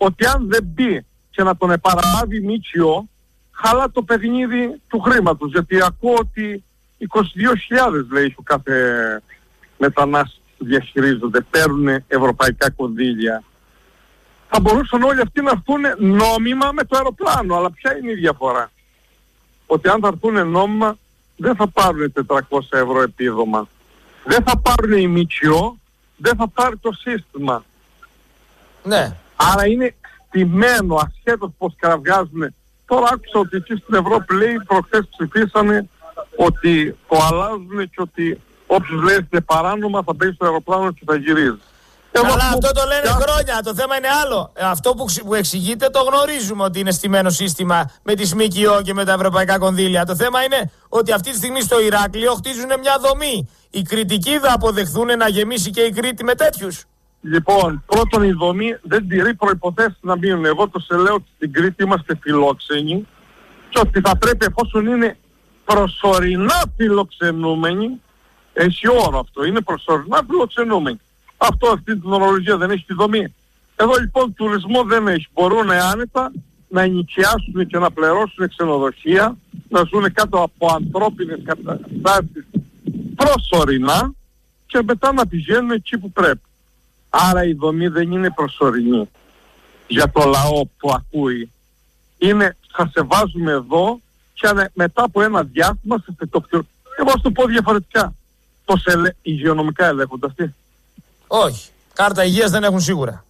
S10: ότι αν δεν μπει και να τον επαραλάβει ΜΚΟ, χαλά το παιχνίδι του χρήματος. Γιατί ακούω ότι είκοσι δύο χιλιάδες λέει ο κάθε μετανάστης που διαχειρίζονται, παίρνουν ευρωπαϊκά κονδύλια. Θα μπορούσαν όλοι αυτοί να έρθουν νόμιμα με το αεροπλάνο. Αλλά ποια είναι η διαφορά? Ότι αν θα έρθουν νόμιμα δεν θα πάρουν τετρακόσια ευρώ επίδομα. Δεν θα πάρουν η ΜΚΟ, δεν θα πάρει το σύστημα.
S11: Ναι.
S10: Άρα είναι στημένο ασχέτως πως κραυγάζουν. Τώρα άκουσα ότι εκεί στην Ευρώπη λέει προχθές ψηφίσανε ότι το αλλάζουν και ότι όποιος λέει είναι παράνομα θα μπαίνει στο αεροπλάνο και θα γυρίζει.
S11: Αλλά αυτό, αυτό το λένε για... χρόνια, το θέμα είναι άλλο. Αυτό που, που εξηγείται το γνωρίζουμε ότι είναι στημένο σύστημα με τη ΣΜΚΙΟ και με τα ευρωπαϊκά κονδύλια. Το θέμα είναι ότι αυτή τη στιγμή στο Ηράκλειο χτίζουν μια δομή. Οι Κρητικοί θα αποδεχθούν να γεμίσει και η Κρήτη με τέτοιους?
S10: Λοιπόν, πρώτον η δομή δεν τηρεί προϋποθέσεις να μείνουν. Εγώ το σε λέω ότι στην Κρήτη είμαστε φιλόξενοι και ότι θα πρέπει, εφόσον είναι προσωρινά φιλοξενούμενοι, έχει όρο αυτό, είναι προσωρινά φιλοξενούμενοι. Αυτό αυτή την ορολογία δεν έχει τη δομή. Εδώ λοιπόν τουρισμό δεν έχει. Μπορούν άνετα να ενοικιάσουν και να πληρώσουν ξενοδοχεία, να ζουν κάτω από ανθρώπινες καταστάσεις προσωρινά και μετά να πηγαίνουν εκεί που πρέπει. Άρα η δομή δεν είναι προσωρινή για το λαό που ακούει. Είναι θα σε βάζουμε εδώ και μετά από ένα διάστημα σε θετοκτηρούν. Εγώ θα το πω διαφορετικά. Πώς ελε... υγειονομικά ελέγχονται αυτοί?
S11: Όχι. Κάρτα υγείας δεν έχουν σίγουρα.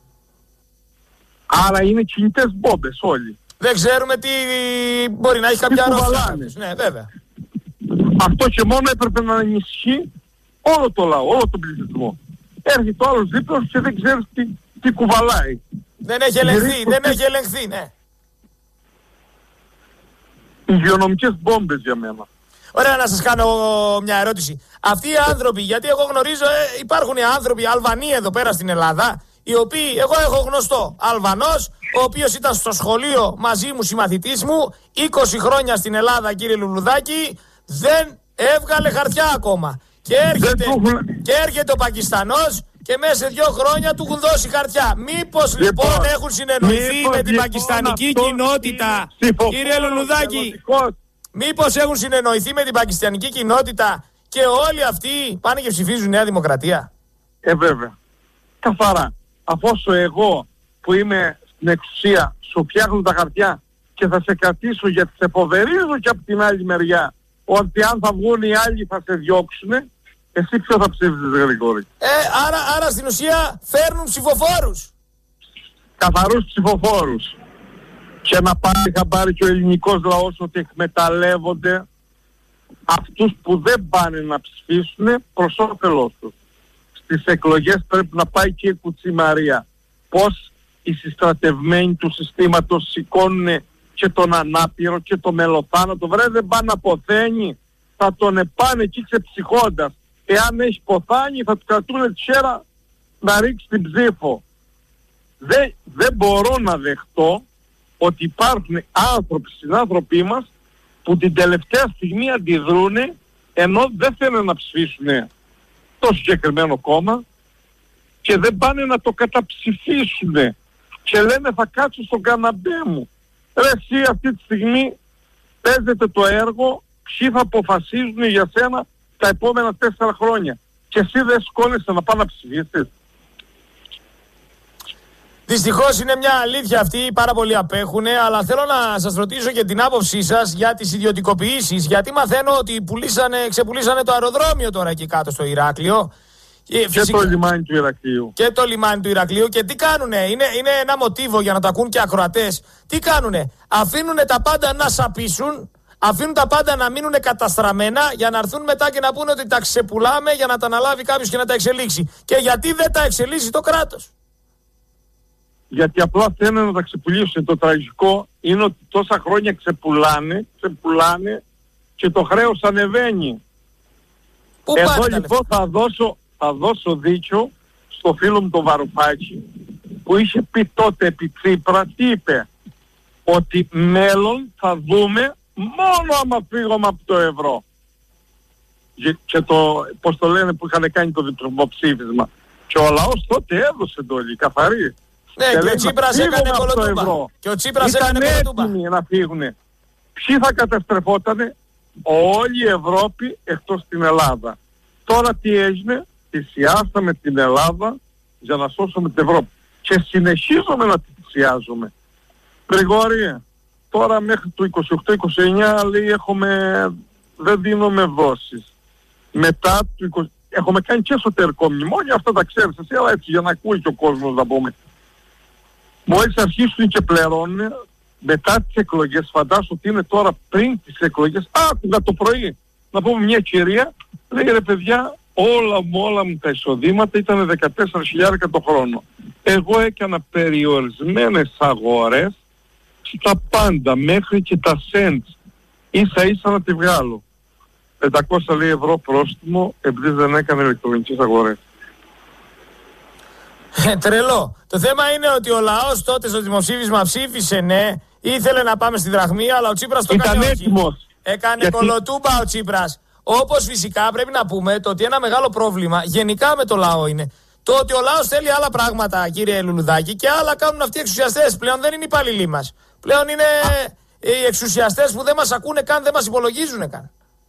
S10: Άρα είναι κινητές μπόμπες όλοι.
S11: Δεν ξέρουμε τι μπορεί να έχει κάποια αρρώστια. Ναι, βέβαια.
S10: Αυτό και μόνο έπρεπε να ενισχύει όλο το λαό, όλο τον πληθυσμό. Έρχεται ο άλλος δίπλα και δεν ξέρεις τι, τι κουβαλάει.
S11: Δεν έχει ελεγχθεί, δεν έχει ελεγχθεί, ναι.
S10: Υγειονομικές μπόμπες για μένα.
S11: Ωραία, να σας κάνω μια ερώτηση. Αυτοί οι άνθρωποι, γιατί εγώ γνωρίζω, ε, υπάρχουν οι άνθρωποι Αλβανοί εδώ πέρα στην Ελλάδα, οι οποίοι, εγώ έχω γνωστό Αλβανός, ο οποίος ήταν στο σχολείο μαζί μου, συμμαθητής μου, είκοσι χρόνια στην Ελλάδα, κύριε Λουλουδάκη, δεν έβγαλε χαρτιά ακόμα. Και έρχεται, και έρχεται ο Πακιστανός και μέσα σε δύο χρόνια του έχουν δώσει χαρτιά. Μήπως λοιπόν, λοιπόν έχουν συνεννοηθεί μήπως, με την λοιπόν, πακιστανική κοινότητα, κύριε Λουλουδάκη, μήπως έχουν συνεννοηθεί με την πακιστανική κοινότητα και όλοι αυτοί πάνε και ψηφίζουν Νέα Δημοκρατία?
S10: Ε, βέβαια. Καθαρά. Αφόσον εγώ που είμαι στην εξουσία σου φτιάχνω τα χαρτιά και θα σε κρατήσω γιατί σε φοβερίζω και από την άλλη μεριά ότι αν θα βγουν οι άλλοι θα σε διώξουν, εσύ ποιο θα ψήφισες, Γρηγόρη?
S11: Ε, άρα, άρα στην ουσία φέρνουν ψηφοφόρους.
S10: Καθαρούς ψηφοφόρους. Και να πάρει χαμπάρι και ο ελληνικός λαός ότι εκμεταλλεύονται αυτούς που δεν πάνε να ψηφίσουν προς όφελός τους. Στις εκλογές πρέπει να πάει και η κουτσιμαρία. Πώς οι συστρατευμένοι του συστήματος σηκώνουν και τον ανάπηρο και το μελοθάνατο. Βρε, δεν πάνε να ποθαίνει, θα τον επάνε εκεί ξεψυχώντας. Εάν έχει ποθάνει θα του κρατούν τη χέρα να ρίξει την ψήφο. Δεν, δεν μπορώ να δεχτώ ότι υπάρχουν άνθρωποι, συνάνθρωποι μας, που την τελευταία στιγμή αντιδρούν ενώ δεν θέλουν να ψηφίσουν το συγκεκριμένο κόμμα και δεν πάνε να το καταψηφίσουν και λένε θα κάτσω στον καναπέ μου. Ρε εσύ αυτή τη στιγμή παίζεται το έργο ποιοι θα αποφασίζουν για σένα τα επόμενα τέσσερα χρόνια και εσύ δεν σκόνεσαι να πάει να ψηφίσεις.
S11: Δυστυχώς είναι μια αλήθεια αυτή, πάρα πολλοί απέχουν, αλλά θέλω να σας ρωτήσω και την άποψή σας για τις ιδιωτικοποιήσεις, γιατί μαθαίνω ότι πουλήσανε, ξεπουλήσανε το αεροδρόμιο τώρα εκεί κάτω στο Ηράκλειο.
S10: Και, και φυσικά... το λιμάνι του Ηρακλείου.
S11: Και το λιμάνι του Ηρακλείου. Και τι κάνουνε, είναι, είναι ένα μοτίβο για να το ακούν και ακροατές. Τι κάνουνε, αφήνουνε τα πάντα να σαπίσουν, αφήνουν τα πάντα να μείνουν καταστραμμένα για να έρθουν μετά και να πούνε ότι τα ξεπουλάμε για να τα αναλάβει κάποιος και να τα εξελίξει. Και γιατί δεν τα εξελίσσει το κράτος?
S10: Γιατί απλά θέλουν να τα ξεπουλήσουν. Το τραγικό είναι ότι τόσα χρόνια ξεπουλάνε, ξεπουλάνε και το χρέος ανεβαίνει.
S11: Πού
S10: Εδώ λοιπόν θα δώσω, θα δώσω δίκιο στο φίλο μου τον Βαρουφάκη που είχε πει τότε επί Τσίπρα, τι είπε? Ότι μέλλον θα δούμε μόνο άμα φύγουμε από το ευρώ. Και το, πώς το λένε, που είχαν κάνει το δημοψήφισμα. Και ο λαός τότε έδωσε το καθαρή.
S11: Ναι, και, και ο Τσίπρας έκανε κολοτούμπα. Και ο Τσίπρας έκανε κολοτούμπα.
S10: Ήταν έτοιμοι να φύγουν. Ποιοι θα καταστρεφότανε? Όλη η Ευρώπη εκτός την Ελλάδα. Τώρα τι έγινε? Θυσιάσαμε την Ελλάδα για να σώσουμε την Ευρώπη. Και συνεχίζουμε να τη θυσιάζουμε. Γρηγόρη, τώρα μέχρι το είκοσι οκτώ είκοσι εννιά λέει έχουμε, δεν δίνουμε δόσεις. Μετά το είκοσι έχουμε κάνει και εσωτερικό μνημόνιο, αυτά τα ξέρεις εσύ, αλλά έτσι για να ακούει και ο κόσμος να πούμε. Μόλις αρχίσουν και πληρώνουν, μετά τις εκλογές, φαντάσου ότι είναι τώρα πριν τις εκλογές, άκουγα το πρωί, να πούμε μια κυρία, λέει ρε παιδιά, όλα μου, όλα μου τα εισοδήματα ήταν δεκατέσσερα χιλιάδες το χρόνο. Εγώ έκανα περιορισμένες αγορές στα πάντα, μέχρι και τα cents, ίσα ίσα να τη βγάλω. πεντακόσια λέει ευρώ πρόστιμο επειδή δεν έκανε ηλεκτρονικές αγορές.
S11: Ε, τρελό. Το θέμα είναι ότι ο λαός τότε στο δημοψήφισμα ψήφισε ναι, ήθελε να πάμε στη δραχμή, αλλά ο Τσίπρας το έκανε όχι. Έκανε γιατί... κολοτούμπα ο Τσίπρας. Όπως φυσικά πρέπει να πούμε το ότι ένα μεγάλο πρόβλημα γενικά με το λαό είναι το ότι ο λαός θέλει άλλα πράγματα, κύριε Λουλουδάκη, και άλλα κάνουν αυτοί οι εξουσιαστές. Πλέον δεν είναι οι υπαλληλοί μας. Πλέον είναι Α. οι εξουσιαστές που δεν μας ακούνε καν, δεν μας υπολογίζουν καν.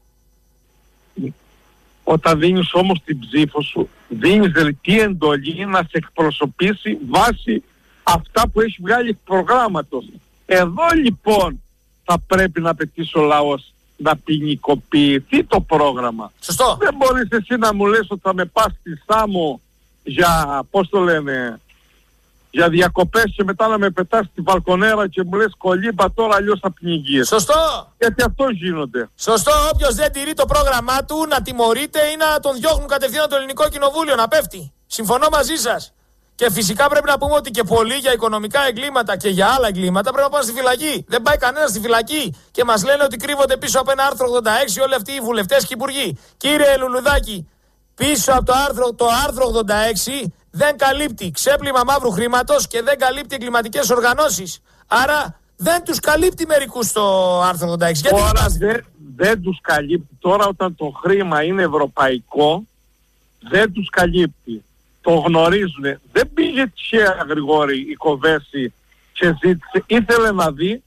S10: Όταν δίνεις όμως την ψήφο σου, δίνεις δελτή εντολή να σε εκπροσωπήσει βάσει αυτά που έχει βγάλει εκ προγράμματος. Εδώ λοιπόν θα πρέπει να απαιτήσει ο λαός να ποινικοποιηθεί το πρόγραμμα.
S11: Σωστό.
S10: Δεν μπορείς εσύ να μου λες ότι θα με πας στη Σάμο για, πώς το λένε, για διακοπές και μετά να με πετάς στη βαλκονέρα και μου λες κολύμπα τώρα αλλιώς θα πνιγείς.
S11: Σωστό.
S10: Γιατί αυτό γίνονται.
S11: Σωστό. Όποιος δεν τηρεί το πρόγραμμά του να τιμωρείται ή να τον διώχνουν κατευθείαν το ελληνικό κοινοβούλιο να πέφτει. Συμφωνώ μαζί σας. Και φυσικά πρέπει να πούμε ότι και πολλοί για οικονομικά εγκλήματα και για άλλα εγκλήματα πρέπει να πάνε στη φυλακή. Δεν πάει κανένα στη φυλακή. Και μας λένε ότι κρύβονται πίσω από ένα άρθρο ογδόντα έξι όλοι αυτοί οι βουλευτές και οι υπουργοί. Κύριε Λουλουδάκη, πίσω από το άρθρο, το άρθρο ογδόντα έξι δεν καλύπτει ξέπλυμα μαύρου χρήματος και δεν καλύπτει εγκληματικές οργανώσεις. Άρα δεν τους καλύπτει μερικούς το άρθρο ογδόντα έξι. Γιατί
S10: τώρα δεν, δεν τους καλύπτει. Τώρα όταν το χρήμα είναι ευρωπαϊκό δεν τους καλύπτει. Το γνωρίζουν. Δεν πήγε τυχαία Γρηγόρη η Κοβέση και ζήτησε. Ήθελε να δει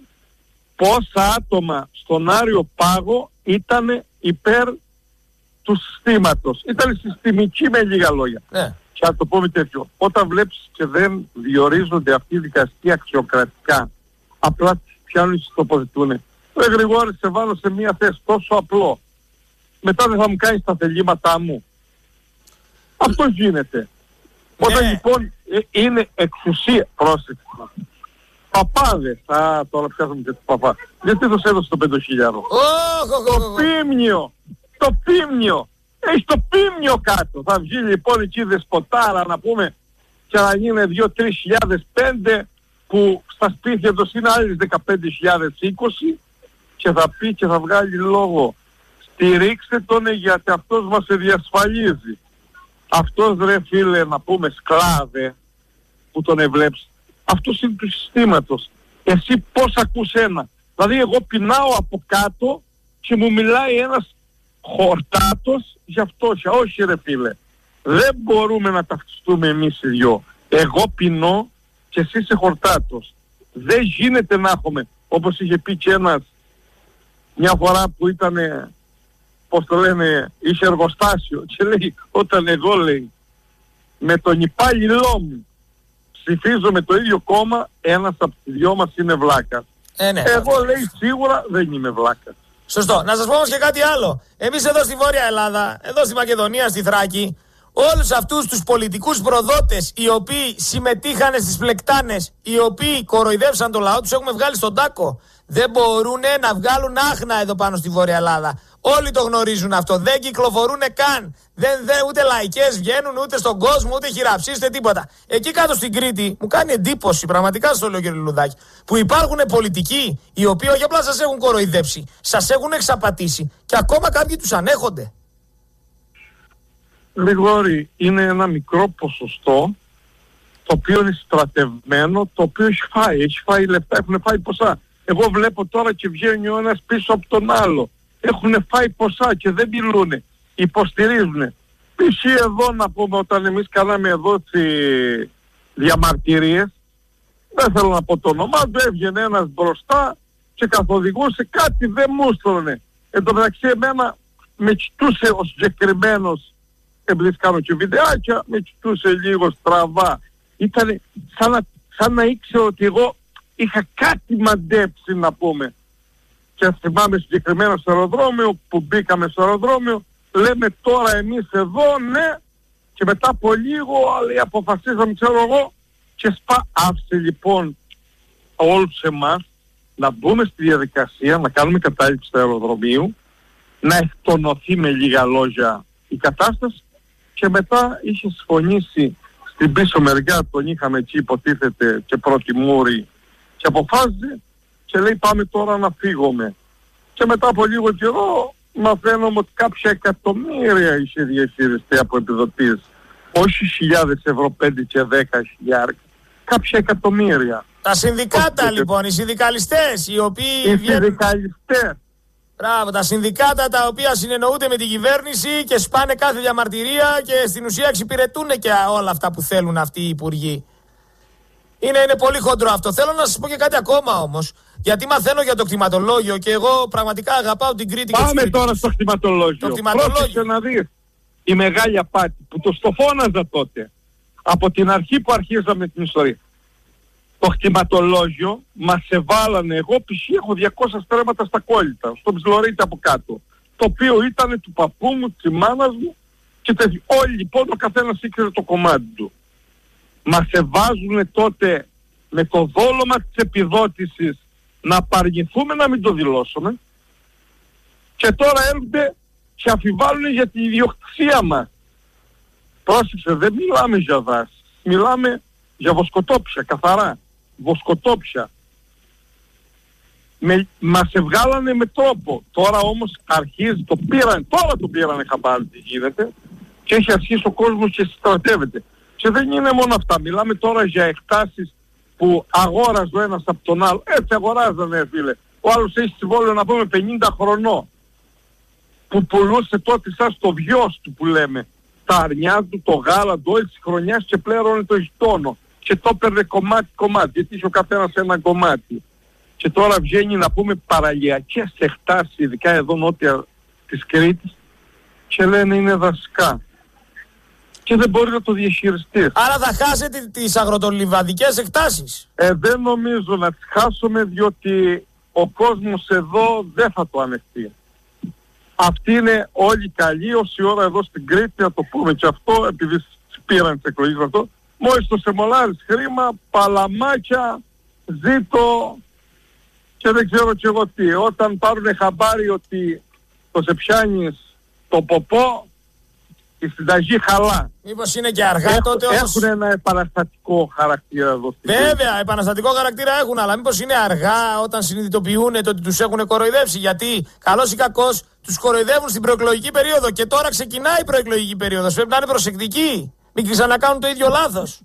S10: πόσα άτομα στον Άριο Πάγο ήταν υπέρ του συστήματος. Ήταν συστημική με λίγα λόγια.
S11: Ναι.
S10: Και να το πούμε τέτοιο. Όταν βλέπεις και δεν διορίζονται αυτοί οι δικαστικοί αξιοκρατικά, απλά πιάνουν και τοποθετούν. Ρε Γρηγόρη, σε βάλω σε μια θέση τόσο απλό. Μετά δεν θα μου κάνεις τα θελήματά μου. Αυτό γίνεται. Ναι. Όταν λοιπόν ε, είναι εξουσία, πρόσεξε. Παπάδες, α, τώρα πιάσαμε και το παπά. Γιατί τους έδωσε το πέντε χιλιάδες.
S11: Oh, oh, oh, oh.
S10: Το πίμνιο, το πίμνιο. Έχει το πίμνιο κάτω. Θα βγει λοιπόν εκεί δεσποτάρα να πούμε και να γίνει δύο τρεις χιλιάδες πέντε που στα σπίτια τους είναι άλλες δεκαπέντε χιλιάδες είκοσι και θα πει και θα βγάλει λόγο. Στηρίξτε τον γιατί αυτός μας διασφαλίζει. Αυτός ρε φίλε να πούμε σκλάβε που τον ευλέψει. Αυτός είναι του συστήματος. Εσύ πώς ακούς ένα. Δηλαδή εγώ πεινάω από κάτω και μου μιλάει ένας χορτάτος για φτώχεια. Όχι ρε φίλε. Δεν μπορούμε να ταυτιστούμε εμείς οι δυο. Εγώ πεινώ και εσύ είσαι χορτάτος. Δεν γίνεται να έχουμε, όπως είχε πει και ένας μια φορά που ήταν, πώς το λένε, είχε εργοστάσιο και λέει όταν εγώ λέει με τον υπάλληλό μου ψηφίζω με το ίδιο κόμμα, ένας από τις δυο μας είναι βλάκας.
S11: Ε, ναι,
S10: εγώ λέει σίγουρα δεν είμαι βλάκας.
S11: Σωστό. Να σας πω όμως και κάτι άλλο. Εμείς εδώ στη Βόρεια Ελλάδα, εδώ στη Μακεδονία, στη Θράκη, όλους αυτούς τους πολιτικούς προδότες οι οποίοι συμμετείχαν στις πλεκτάνες, οι οποίοι κοροϊδεύσαν το λαό, τους έχουμε βγάλει στον τάκο. Δεν μπορούν να βγάλουν άχνα εδώ πάνω στη Βόρεια Ελλάδα. Όλοι το γνωρίζουν αυτό. Δεν κυκλοφορούν καν. Δεν, δεν, ούτε λαϊκές βγαίνουν, ούτε στον κόσμο, ούτε χειραψίες, ούτε τίποτα. Εκεί κάτω στην Κρήτη μου κάνει εντύπωση, πραγματικά στο λέω κύριε Λουλουδάκη, που υπάρχουν πολιτικοί οι οποίοι όχι απλά σας έχουν κοροϊδέψει, σας έχουν εξαπατήσει και ακόμα κάποιοι τους ανέχονται.
S10: Γρηγόρη, είναι ένα μικρό ποσοστό το οποίο είναι στρατευμένο, το οποίο έχει φάει, έχει φάει λεφτά, έχουν φάει ποσά. Εγώ βλέπω τώρα και βγαίνει ο ένας πίσω από τον άλλο. Έχουν φάει ποσά και δεν μιλούνε. Υποστηρίζουνε. Π.χ. εδώ να πούμε όταν εμείς κάναμε εδώ στη, διαμαρτυρίες. Δεν θέλω να πω το όνομά του, έβγαινε ένας μπροστά και καθοδηγούσε, κάτι δεν μου έστρωνε. Εν τω μεταξύ εμένα με κοιτούσε ο συγκεκριμένος, επειδή κάνω και βιντεάκια, με κοιτούσε λίγο στραβά. Ήταν σαν να, σαν να ήξερε ότι εγώ είχα κάτι μαντέψει, να πούμε. Και θυμάμαι συγκεκριμένα στο αεροδρόμιο, που μπήκαμε στο αεροδρόμιο, λέμε τώρα εμείς εδώ, ναι, και μετά από λίγο άλλοι αποφασίσαμε, ξέρω εγώ, και σπα... άφησε λοιπόν όλους εμάς να μπούμε στη διαδικασία, να κάνουμε κατάληψη του αεροδρομίου, να εκτονωθεί με λίγα λόγια η κατάσταση, και μετά είχε συμφωνήσει στην πίσω μεριά, τον είχαμε εκεί υποτίθεται και πρώτη μούρη, και αποφάσισε και λέει πάμε τώρα να φύγουμε. Και μετά από λίγο καιρό μαθαίνουμε ότι κάποια εκατομμύρια είχε διαχειριστεί από επιδοτήσεις. Όχι χιλιάδες ευρώ, πέντε και δέκα χιλιάδες, κάποια εκατομμύρια.
S11: Τα συνδικάτα λοιπόν, οι συνδικαλιστές, οι οποίοι...
S10: Οι συνδικαλιστές.
S11: Μπράβο, τα συνδικάτα τα οποία συνεννοούνται με την κυβέρνηση και σπάνε κάθε διαμαρτυρία και στην ουσία εξυπηρετούν και όλα αυτά που θέλουν αυτοί οι υπουργοί. Είναι, είναι πολύ χοντρό αυτό. Θέλω να σας πω και κάτι ακόμα όμως. Γιατί μαθαίνω για το κτηματολόγιο και εγώ πραγματικά αγαπάω την Κρήτη.
S10: Πάμε
S11: και
S10: τώρα στο κτηματολόγιο.
S11: Το κτηματολόγιο.
S10: Πρόσεξε να δεις. Η μεγάλη απάτη που το στο φώναζα τότε. Από την αρχή που αρχίζαμε την ιστορία. Το κτηματολόγιο μας εβάλανε, εγώ π.χ. έχω διακόσια στρέμματα στα κόλλητα, στο Ψιλορίτη από κάτω. Το οποίο ήταν του παππού μου, της μάνας μου και τέτοιο. Όλοι λοιπόν ο καθένας ήξερε το κομμάτι του. Μας εβάζουν τότε με το δόλωμα της επιδότησης να απαρνηθούμε, να μην το δηλώσουμε, και τώρα έρχονται και αφιβάλλουν για την ιδιοκτησία μας. Πρόσεξε, δεν μιλάμε για δάση, μιλάμε για βοσκοτόπια, καθαρά. Βοσκοτόπια. Με, μας ευγάλανε με τρόπο. Τώρα όμως αρχίζει, το πήραν, τώρα το πήρανε χαμπάρι τι γίνεται, και έχει αρχίσει ο κόσμος και στρατεύεται. Και δεν είναι μόνο αυτά. Μιλάμε τώρα για εκτάσεις που αγόραζε ο ένας από τον άλλο. Έτσι αγοράζανε, φίλε. Ο άλλος έχει συμβόλαιο να πούμε πενήντα χρονών. Που πουλούσε τότε σαν στο βιός του που λέμε. Τα αρνιά του, το γάλα του, όλη της χρονιάς, και πλέρωνε το γειτόνο. Και το έπαιρνε κομμάτι-κομμάτι. Γιατί είχε ο καθένας ένα κομμάτι. Και τώρα βγαίνει να πούμε παραλιακές εκτάσεις, ειδικά εδώ νότια της Κρήτης, και λένε είναι δασικά. Και δεν μπορεί να το διαχειριστεί.
S11: Άρα θα χάσετε τις αγροτολιβαδικές εκτάσεις.
S10: Ε, δεν νομίζω να τις χάσουμε, διότι ο κόσμος εδώ δεν θα το ανεχτεί. Αυτοί είναι όλοι καλοί, όση ώρα εδώ στην Κρήτη, να το πούμε και αυτό, επειδή πήραν τις εκλογές αυτό, μόλις το σεμολάρεις χρήμα, παλαμάκια, ζήτω και δεν ξέρω και εγώ τι. Όταν πάρουν χαμπάρι ότι το σε πιάνεις το ποπό, η συνταγή χαλά.
S11: Μήπως είναι και αργά
S10: Έχ,
S11: τότε όμως...
S10: Έχουν ένα επαναστατικό χαρακτήρα εδώ.
S11: Βέβαια, επαναστατικό χαρακτήρα έχουν, αλλά μήπως είναι αργά όταν συνειδητοποιούν το ότι τους έχουν κοροϊδεύσει. Γιατί καλώς ή κακώς τους κοροϊδεύουν στην προεκλογική περίοδο και τώρα ξεκινάει η προεκλογική περίοδος. Πρέπει να είναι προσεκτικοί. Μην ξανακάνουν το ίδιο λάθος.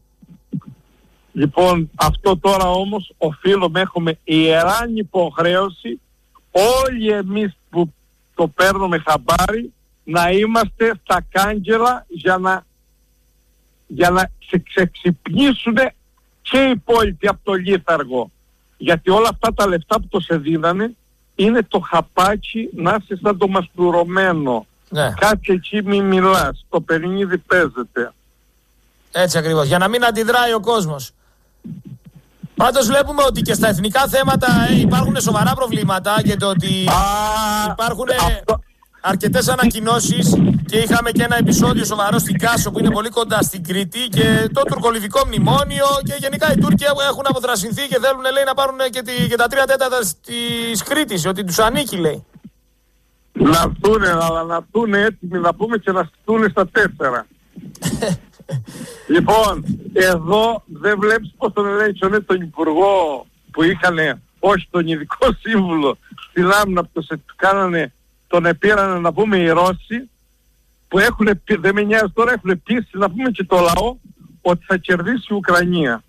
S10: Λοιπόν, αυτό τώρα όμως οφείλουμε, έχουμε ιεράν υποχρέωση όλοι εμείς που το παίρνουμε χαμπάρι να είμαστε στα κάγκελα για να, για να ξε, ξεξυπνήσουν και οι υπόλοιποι από το λίθαργο. Γιατί όλα αυτά τα λεφτά που το σε δίνανε είναι το χαπάκι να είσαι σαν το μαστουρωμένο.
S11: Ναι.
S10: Κάτσε εκεί μη μιλάς, το παιχνίδι παίζεται.
S11: Έτσι ακριβώς, για να μην αντιδράει ο κόσμος. Πάντως βλέπουμε ότι και στα εθνικά θέματα ε, υπάρχουν σοβαρά προβλήματα και το ότι
S10: Α,
S11: υπάρχουν
S10: αυτό...
S11: αρκετές ανακοινώσεις και είχαμε και ένα επεισόδιο σοβαρό στην Κάσο που είναι πολύ κοντά στην Κρήτη και το τουρκολιβικό μνημόνιο και γενικά οι Τούρκοι έχουν αποθρασινθεί και θέλουν λέει, να πάρουν και, τη, και τα τρία τέταρτα της Κρήτης, ότι τους ανήκει λέει.
S10: Να έρθουν, αλλά να έρθουν έτοιμοι να πούμε και να στούν στα τέσσερα. Λοιπόν, εδώ δεν βλέπεις πως τον ελέγχουν τον υπουργό που είχανε, όχι τον ειδικό σύμβουλο στην άμυνα που το κάνανε, τον επήρανε να πούμε οι Ρώσοι που έχουν, δεν με νοιάζει τώρα, έχουν πείσει να πούμε και το λαό ότι θα κερδίσει η Ουκρανία.